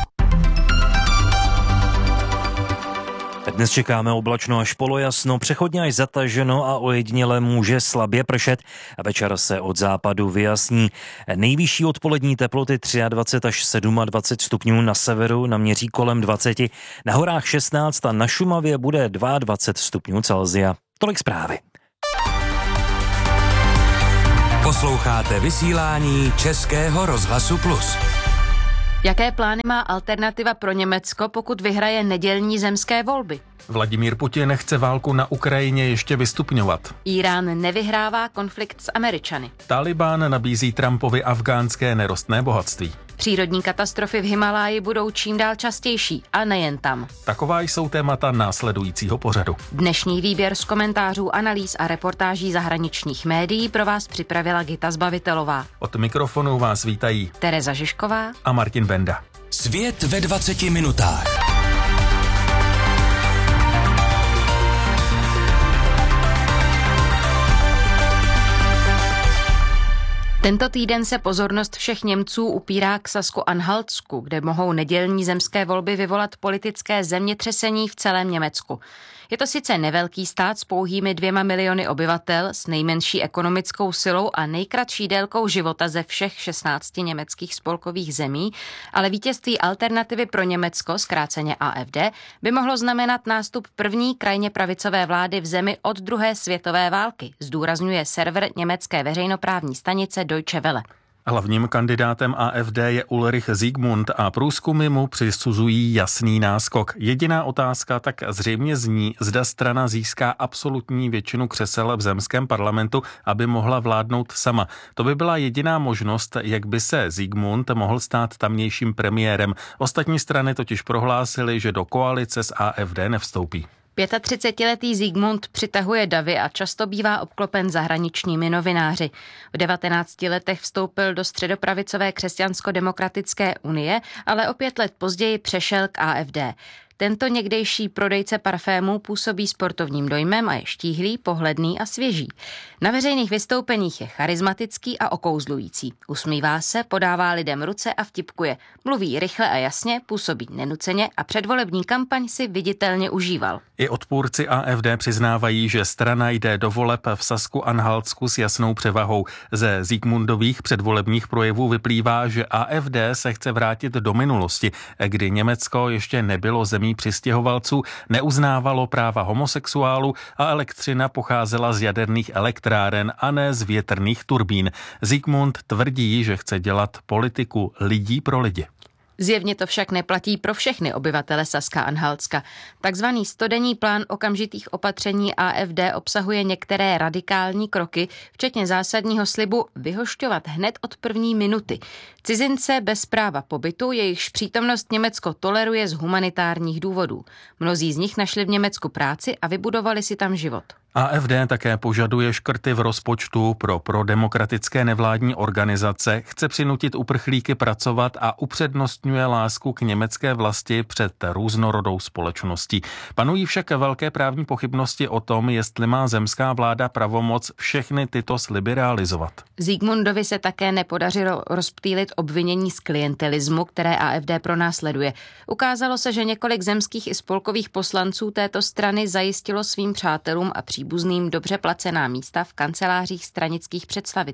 Dnes čekáme oblačno až polojasno, přechodně až zataženo a ojediněle může slabě pršet a večer se od západu vyjasní. Nejvyšší odpolední teploty dvacet tři až dvacet sedm stupňů, na severu naměří kolem dvacet, na horách šestnáct a na Šumavě bude dvacet dva stupňů Celsia. Tolik zprávy. Posloucháte vysílání Českého rozhlasu Plus. Jaké plány má Alternativa pro Německo, pokud vyhraje nedělní zemské volby? Vladimír Putin chce válku na Ukrajině ještě vystupňovat. Irán nevyhrává konflikt s Američany. Taliban nabízí Trumpovi afgánské nerostné bohatství. Přírodní katastrofy v Himaláji budou čím dál častější a nejen tam. Taková jsou témata následujícího pořadu. Dnešní výběr z komentářů, analýz a reportáží zahraničních médií pro vás připravila Gita Zbavitelová. Od mikrofonu vás vítají Tereza Žižková a Martin Benda. Svět ve dvaceti minutách. Tento týden se pozornost všech Němců upírá k Sasko-Anhaltsku, kde mohou nedělní zemské volby vyvolat politické zemětřesení v celém Německu. Je to sice nevelký stát s pouhými dvěma miliony obyvatel, s nejmenší ekonomickou silou a nejkratší délkou života ze všech šestnácti německých spolkových zemí, ale vítězství Alternativy pro Německo, zkráceně A F D, by mohlo znamenat nástup první krajně pravicové vlády v zemi od druhé světové války, zdůrazňuje server německé veřejnoprávní stanice Deutsche Welle. Hlavním kandidátem A F D je Ulrich Siegmund a průzkumy mu přisuzují jasný náskok. Jediná otázka tak zřejmě zní, zda strana získá absolutní většinu křesel v zemském parlamentu, aby mohla vládnout sama. To by byla jediná možnost, jak by se Siegmund mohl stát tamnějším premiérem. Ostatní strany totiž prohlásily, že do koalice s A F D nevstoupí. třicetiletý Siegmund přitahuje davy a často bývá obklopen zahraničními novináři. V devatenácti letech vstoupil do středopravicové křesťansko-demokratické unie, ale o pět let později přešel k A F D. Tento někdejší prodejce parfémů působí sportovním dojmem a je štíhlý, pohledný a svěží. Na veřejných vystoupeních je charismatický a okouzlující. Usmívá se, podává lidem ruce a vtipkuje. Mluví rychle a jasně, působí nenuceně a předvolební kampaň si viditelně užíval. I odpůrci A F D přiznávají, že strana jde do voleb v Sasku-Anhaltsku s jasnou převahou. Ze Siegmundových předvolebních projevů vyplývá, že A F D se chce vrátit do minulosti, kdy Německo ještě nebylo zemí přistěhovalců, neuznávalo práva homosexuálů a elektřina pocházela z jaderných elektráren a ne z větrných turbín. Siegmund tvrdí, že chce dělat politiku lidí pro lidi. Zjevně to však neplatí pro všechny obyvatele Saska-Anhaltska. Takzvaný stodenní plán okamžitých opatření A F D obsahuje některé radikální kroky, včetně zásadního slibu vyhošťovat hned od první minuty. Cizince bez práva pobytu, jejichž přítomnost Německo toleruje z humanitárních důvodů. Mnozí z nich našli v Německu práci a vybudovali si tam život. A F D také požaduje škrty v rozpočtu pro prodemokratické nevládní organizace, chce přinutit uprchlíky pracovat a upřednostňuje lásku k německé vlasti před různorodou společností. Panují však velké právní pochybnosti o tom, jestli má zemská vláda pravomoc všechny tyto sliby realizovat. Siegmundovi se také nepodařilo rozptýlit obvinění z klientelismu, které A F D pronásleduje. Ukázalo se, že několik zemských i spolkových poslanců této strany zajistilo svým přátelům a příbuzným dobře placená místa v kancelářích stranických představitelů.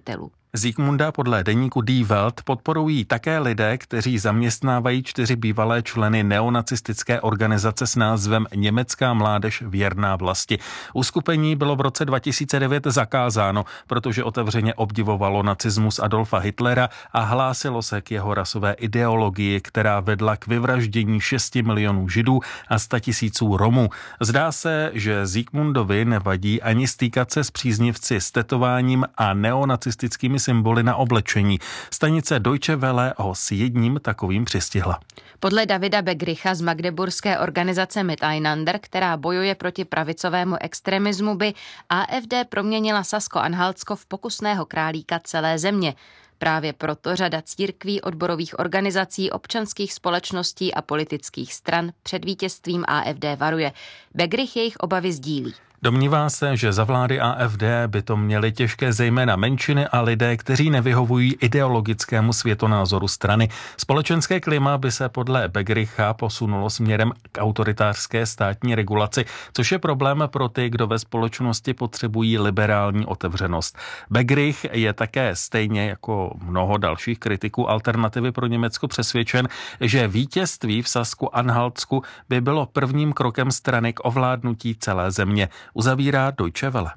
Zikmunda podle deníku Die Welt podporují také lidé, kteří zaměstnávají čtyři bývalé členy neonacistické organizace s názvem Německá mládež věrná vlasti. Uskupení bylo v roce dva tisíce devět zakázáno, protože otevřeně obdivovalo nacismus Adolfa Hitlera a hlásilo se k jeho rasové ideologii, která vedla k vyvraždění šesti milionů Židů a sta tisíců Romů. Zdá se, že Zikmundovi nevadí ani stýkat se s příznivci s tetováním a neonacistickými symboly na oblečení. Stanice Deutsche Welle ho s jedním takovým přistihla. Podle Davida Begricha z magdeburské organizace Miteinander, která bojuje proti pravicovému extremismu, by A F D proměnila Sasko-Anhaltsko v pokusného králíka celé země. Právě proto řada církví, odborových organizací, občanských společností a politických stran před vítězstvím A F D varuje. Begrich jejich obavy sdílí. Domnívá se, že za vlády A F D by to měly těžké zejména menšiny a lidé, kteří nevyhovují ideologickému světonázoru strany. Společenské klima by se podle Begricha posunulo směrem k autoritářské státní regulaci, což je problém pro ty, kdo ve společnosti potřebují liberální otevřenost. Begrich je také stejně jako mnoho dalších kritiků Alternativy pro Německo přesvědčen, že vítězství v Sasku-Anhaltsku by bylo prvním krokem strany k ovládnutí celé země. Uzavírá Deutsche Welle.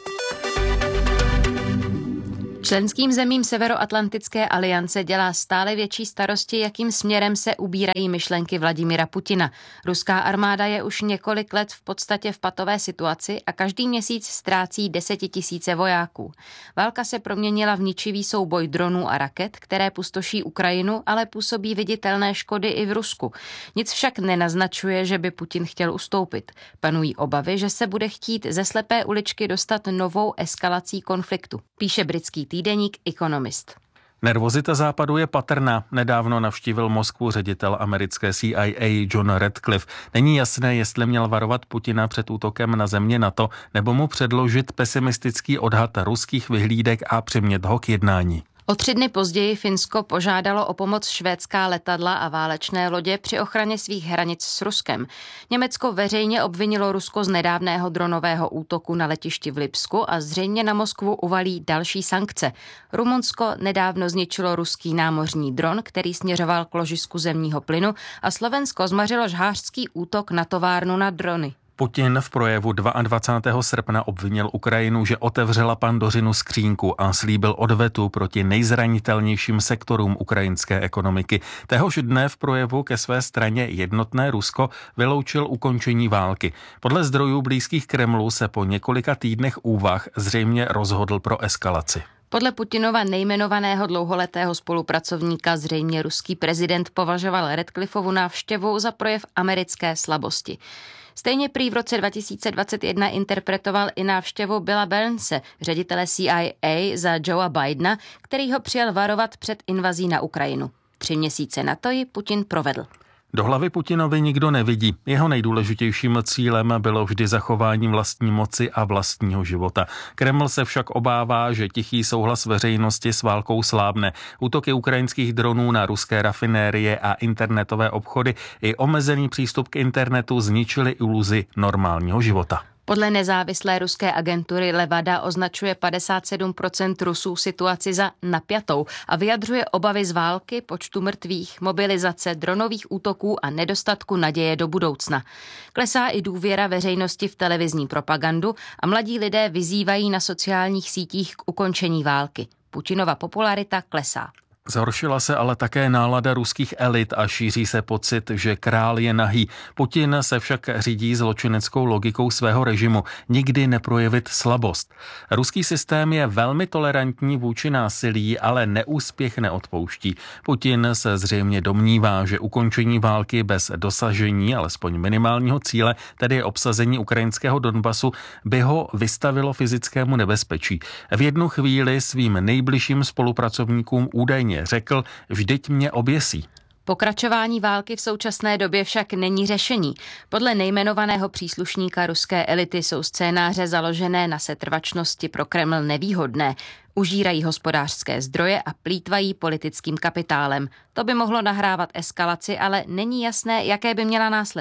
Členským zemím Severoatlantické aliance dělá stále větší starosti, jakým směrem se ubírají myšlenky Vladimira Putina. Ruská armáda je už několik let v podstatě v patové situaci a každý měsíc ztrácí desetitisíce vojáků. Válka se proměnila v ničivý souboj dronů a raket, které pustoší Ukrajinu, ale působí viditelné škody i v Rusku. Nic však nenaznačuje, že by Putin chtěl ustoupit. Panují obavy, že se bude chtít ze slepé uličky dostat novou eskalací konfliktu, píše britský týdeník Economist. Nervozita západu je patrná. Nedávno navštívil Moskvu ředitel americké C I A John Radcliffe. Není jasné, jestli měl varovat Putina před útokem na země NATO, nebo mu předložit pesimistický odhad ruských vyhlídek a přimět ho k jednání. O tři dny později Finsko požádalo o pomoc švédská letadla a válečné lodě při ochraně svých hranic s Ruskem. Německo veřejně obvinilo Rusko z nedávného dronového útoku na letišti v Lipsku a zřejmě na Moskvu uvalí další sankce. Rumunsko nedávno zničilo ruský námořní dron, který směřoval k ložisku zemního plynu, a Slovensko zmařilo žhářský útok na továrnu na drony. Putin v projevu dvacátého druhého srpna obvinil Ukrajinu, že otevřela Pandořinu skřínku a slíbil odvetu proti nejzranitelnějším sektorům ukrajinské ekonomiky. Téhož dne v projevu ke své straně Jednotné Rusko vyloučil ukončení války. Podle zdrojů blízkých Kremlu se po několika týdnech úvah zřejmě rozhodl pro eskalaci. Podle Putinova nejmenovaného dlouholetého spolupracovníka zřejmě ruský prezident považoval Radcliffovu návštěvu za projev americké slabosti. Stejně prý v roce dva tisíce dvacet jedna interpretoval i návštěvu Billa Burnse, ředitele C I A za Joea Bidena, který ho přijel varovat před invazí na Ukrajinu. Tři měsíce na to ji Putin provedl. Do hlavy Putinovi nikdo nevidí. Jeho nejdůležitějším cílem bylo vždy zachování vlastní moci a vlastního života. Kreml se však obává, že tichý souhlas veřejnosti s válkou slábne. Útoky ukrajinských dronů na ruské rafinérie a internetové obchody i omezený přístup k internetu zničily iluzi normálního života. Podle nezávislé ruské agentury Levada označuje padesát sedm procent Rusů situaci za napjatou a vyjadřuje obavy z války, počtu mrtvých, mobilizace, dronových útoků a nedostatku naděje do budoucna. Klesá i důvěra veřejnosti v televizní propagandu a mladí lidé vyzývají na sociálních sítích k ukončení války. Putinova popularita klesá. Zhoršila se ale také nálada ruských elit a šíří se pocit, že král je nahý. Putin se však řídí zločineckou logikou svého režimu, nikdy neprojevit slabost. Ruský systém je velmi tolerantní vůči násilí, ale neúspěch neodpouští. Putin se zřejmě domnívá, že ukončení války bez dosažení alespoň minimálního cíle, tedy obsazení ukrajinského Donbasu, by ho vystavilo fyzickému nebezpečí. V jednu chvíli svým nejbližším spolupracovníkům údajně řekl, vždyť mě oběsí. Pokračování války v současné době však není řešení. Podle nejmenovaného příslušníka ruské elity jsou scénáře založené na setrvačnosti pro Kreml nevýhodné. Užírají hospodářské zdroje a plýtvají politickým kapitálem. To by mohlo nahrávat eskalaci, ale není jasné, jaké by měla následky.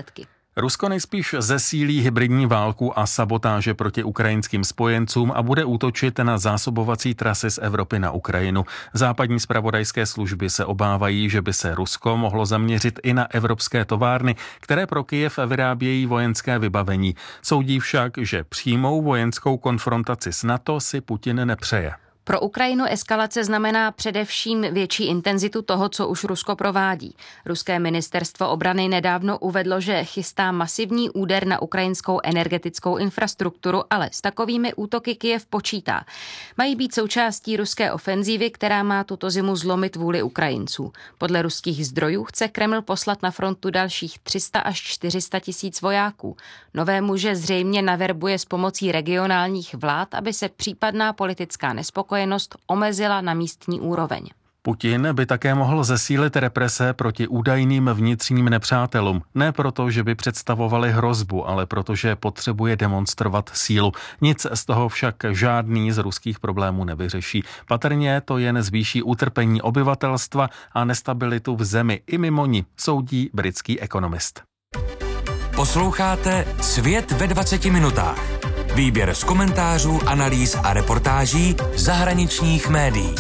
Rusko nejspíš zesílí hybridní válku a sabotáže proti ukrajinským spojencům a bude útočit na zásobovací trasy z Evropy na Ukrajinu. Západní zpravodajské služby se obávají, že by se Rusko mohlo zaměřit i na evropské továrny, které pro Kyjev vyrábějí vojenské vybavení. Soudí však, že přímou vojenskou konfrontaci s NATO si Putin nepřeje. Pro Ukrajinu eskalace znamená především větší intenzitu toho, co už Rusko provádí. Ruské ministerstvo obrany nedávno uvedlo, že chystá masivní úder na ukrajinskou energetickou infrastrukturu, ale s takovými útoky Kyjev počítá. Mají být součástí ruské ofenzívy, která má tuto zimu zlomit vůli Ukrajinců. Podle ruských zdrojů chce Kreml poslat na frontu dalších tři sta až čtyři sta tisíc vojáků. Nové muže zřejmě naverbuje s pomocí regionálních vlád, aby se případná politická nespokojenost omezila na místní úroveň. Putin by také mohl zesílit represe proti údajným vnitřním nepřátelům. Ne proto, že by představovali hrozbu, ale protože potřebuje demonstrovat sílu. Nic z toho však žádný z ruských problémů nevyřeší. Patrně to jen zvýší utrpení obyvatelstva a nestabilitu v zemi i mimo ní, soudí britský ekonomist. Posloucháte Svět ve dvaceti minutách. Výběr z komentářů, analýz a reportáží zahraničních médií.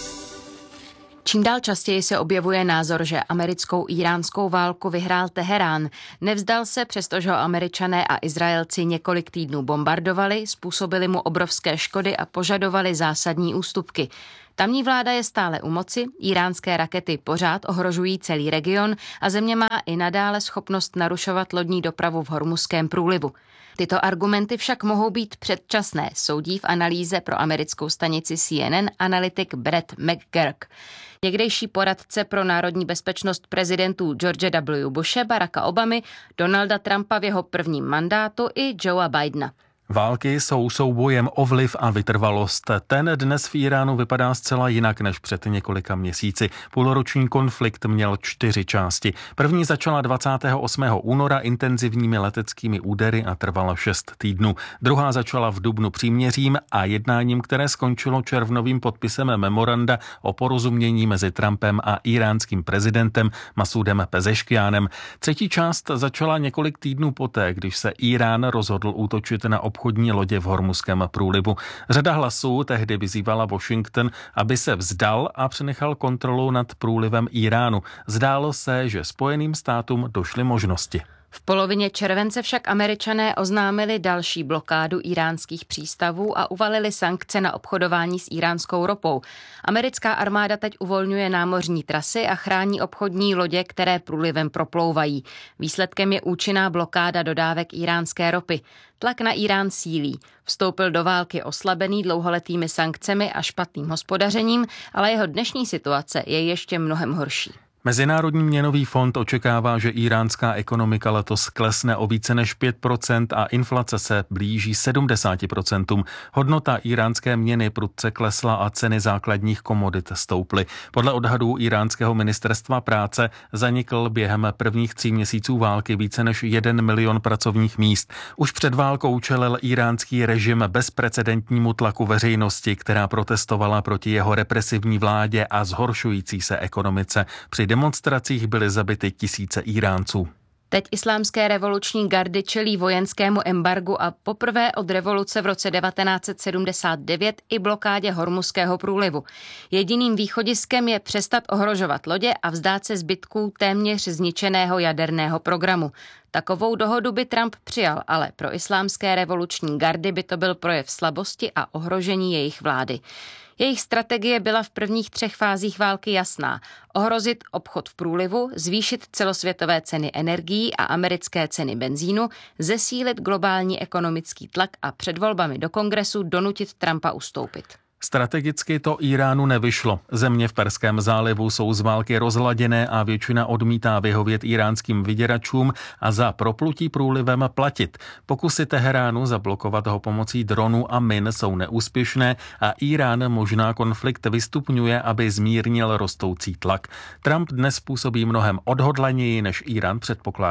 Čím dál častěji se objevuje názor, že americkou íránskou válku vyhrál Teherán. Nevzdal se, přestože ho Američané a Izraelci několik týdnů bombardovali, způsobili mu obrovské škody a požadovali zásadní ústupky. Tamní vláda je stále u moci, íránské rakety pořád ohrožují celý region a země má i nadále schopnost narušovat lodní dopravu v Hormuzském průlivu. Tyto argumenty však mohou být předčasné, soudí v analýze pro americkou stanici C N N analytik Brett McGurk. Někdejší poradce pro národní bezpečnost prezidentů George W. Bushe, Baracka Obamy, Donalda Trumpa v jeho prvním mandátu i Joea Bidena. Války jsou soubojem o vliv a vytrvalost. Ten dnes v Iránu vypadá zcela jinak než před několika měsíci. Půlroční konflikt měl čtyři části. První začala dvacátého osmého února intenzivními leteckými údery a trvala šest týdnů. Druhá začala v dubnu příměřím a jednáním, které skončilo červnovým podpisem memoranda o porozumění mezi Trumpem a iránským prezidentem Masudem Pezeškiánem. Třetí část začala několik týdnů poté, když se Irán rozhodl útočit na obchodní lodě v Hormuzském průlivu. Řada hlasů tehdy vyzývala Washington, aby se vzdal a přenechal kontrolu nad průlivem Iránu. Zdálo se, že Spojeným státům došly možnosti. V polovině července však Američané oznámili další blokádu iránských přístavů a uvalili sankce na obchodování s iránskou ropou. Americká armáda teď uvolňuje námořní trasy a chrání obchodní lodě, které průlivem proplouvají. Výsledkem je účinná blokáda dodávek iránské ropy. Tlak na Irán sílí. Vstoupil do války oslabený dlouholetými sankcemi a špatným hospodařením, ale jeho dnešní situace je ještě mnohem horší. Mezinárodní měnový fond očekává, že iránská ekonomika letos klesne o více než pět procent a inflace se blíží sedmdesáti procentům. Hodnota iránské měny prudce klesla a ceny základních komodit stouply. Podle odhadů iránského ministerstva práce zanikl během prvních tří měsíců války více než jeden milion pracovních míst. Už před válkou čelil iránský režim bezprecedentnímu tlaku veřejnosti, která protestovala proti jeho represivní vládě a zhoršující se ekonomice. Při demonstracích byly zabity tisíce Iránců. Teď islámské revoluční gardy čelí vojenskému embargu a poprvé od revoluce v roce devatenáct set sedmdesát devět i blokádě Hormuzského průlivu. Jediným východiskem je přestat ohrožovat lodě a vzdát se zbytků téměř zničeného jaderného programu. Takovou dohodu by Trump přijal, ale pro islámské revoluční gardy by to byl projev slabosti a ohrožení jejich vlády. Jejich strategie byla v prvních třech fázích války jasná. Ohrozit obchod v průlivu, zvýšit celosvětové ceny energií a americké ceny benzínu, zesílit globální ekonomický tlak a před volbami do kongresu donutit Trumpa ustoupit. Strategicky to Iránu nevyšlo. Země v Perském zálivu jsou z války rozladěné a většina odmítá vyhovět iránským vyděračům a za proplutí průlivem platit. Pokusy Teheránu zablokovat ho pomocí dronů a min jsou neúspěšné a Irán možná konflikt vystupňuje, aby zmírnil rostoucí tlak. Trump dnes působí mnohem odhodlaněji, než Irán předpokládal.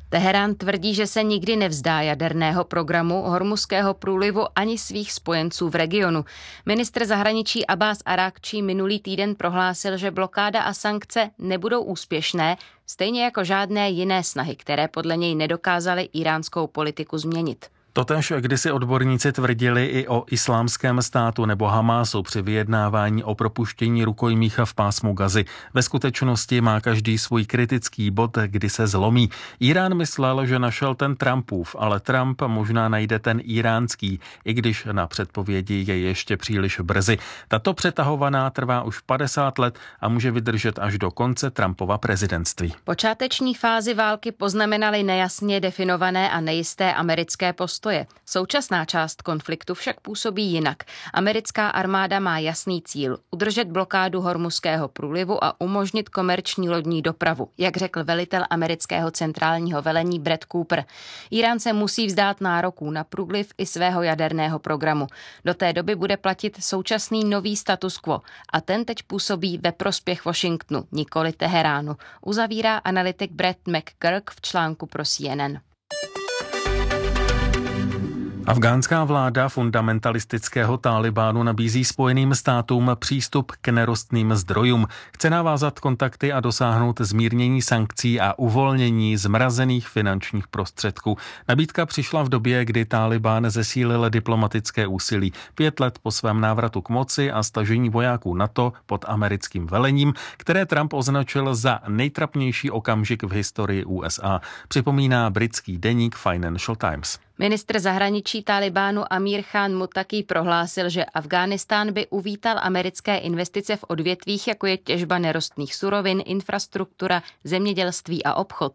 Teherán tvrdí, že se nikdy nevzdá jaderného programu, Hormuzského průlivu ani svých spojenců v regionu. Ministr zahraničí Abbas Arakčí minulý týden prohlásil, že blokáda a sankce nebudou úspěšné, stejně jako žádné jiné snahy, které podle něj nedokázaly iránskou politiku změnit. Totéž kdysi odborníci tvrdili i o Islámském státu nebo Hamásu při vyjednávání o propuštění rukojmích v pásmu Gazy. Ve skutečnosti má každý svůj kritický bod, kdy se zlomí. Irán myslel, že našel ten Trumpův, ale Trump možná najde ten iránský, i když na předpovědi je ještě příliš brzy. Tato přetahovaná trvá už padesát let a může vydržet až do konce Trumpova prezidentství. Počáteční fázi války poznamenaly nejasně definované a nejisté americké postoje. Současná část konfliktu však působí jinak. Americká armáda má jasný cíl – udržet blokádu Hormuzského průlivu a umožnit komerční lodní dopravu, jak řekl velitel amerického centrálního velení Brett Cooper. Irán se musí vzdát nároků na průliv i svého jaderného programu. Do té doby bude platit současný nový status quo a ten teď působí ve prospěch Washingtonu, nikoli Teheránu, uzavírá analytik Brett McGurk v článku pro C N N. Afgánská vláda fundamentalistického Tálibánu nabízí Spojeným státům přístup k nerostným zdrojům. Chce navázat kontakty a dosáhnout zmírnění sankcí a uvolnění zmrazených finančních prostředků. Nabídka přišla v době, kdy Tálibán zesílil diplomatické úsilí. Pět let po svém návratu k moci a stažení vojáků NATO pod americkým velením, které Trump označil za nejtrapnější okamžik v historii U S A, připomíná britský deník Financial Times. Ministr zahraničí Tálibánu Amir Khan Muttaqi prohlásil, že Afghánistán by uvítal americké investice v odvětvích, jako je těžba nerostných surovin, infrastruktura, zemědělství a obchod.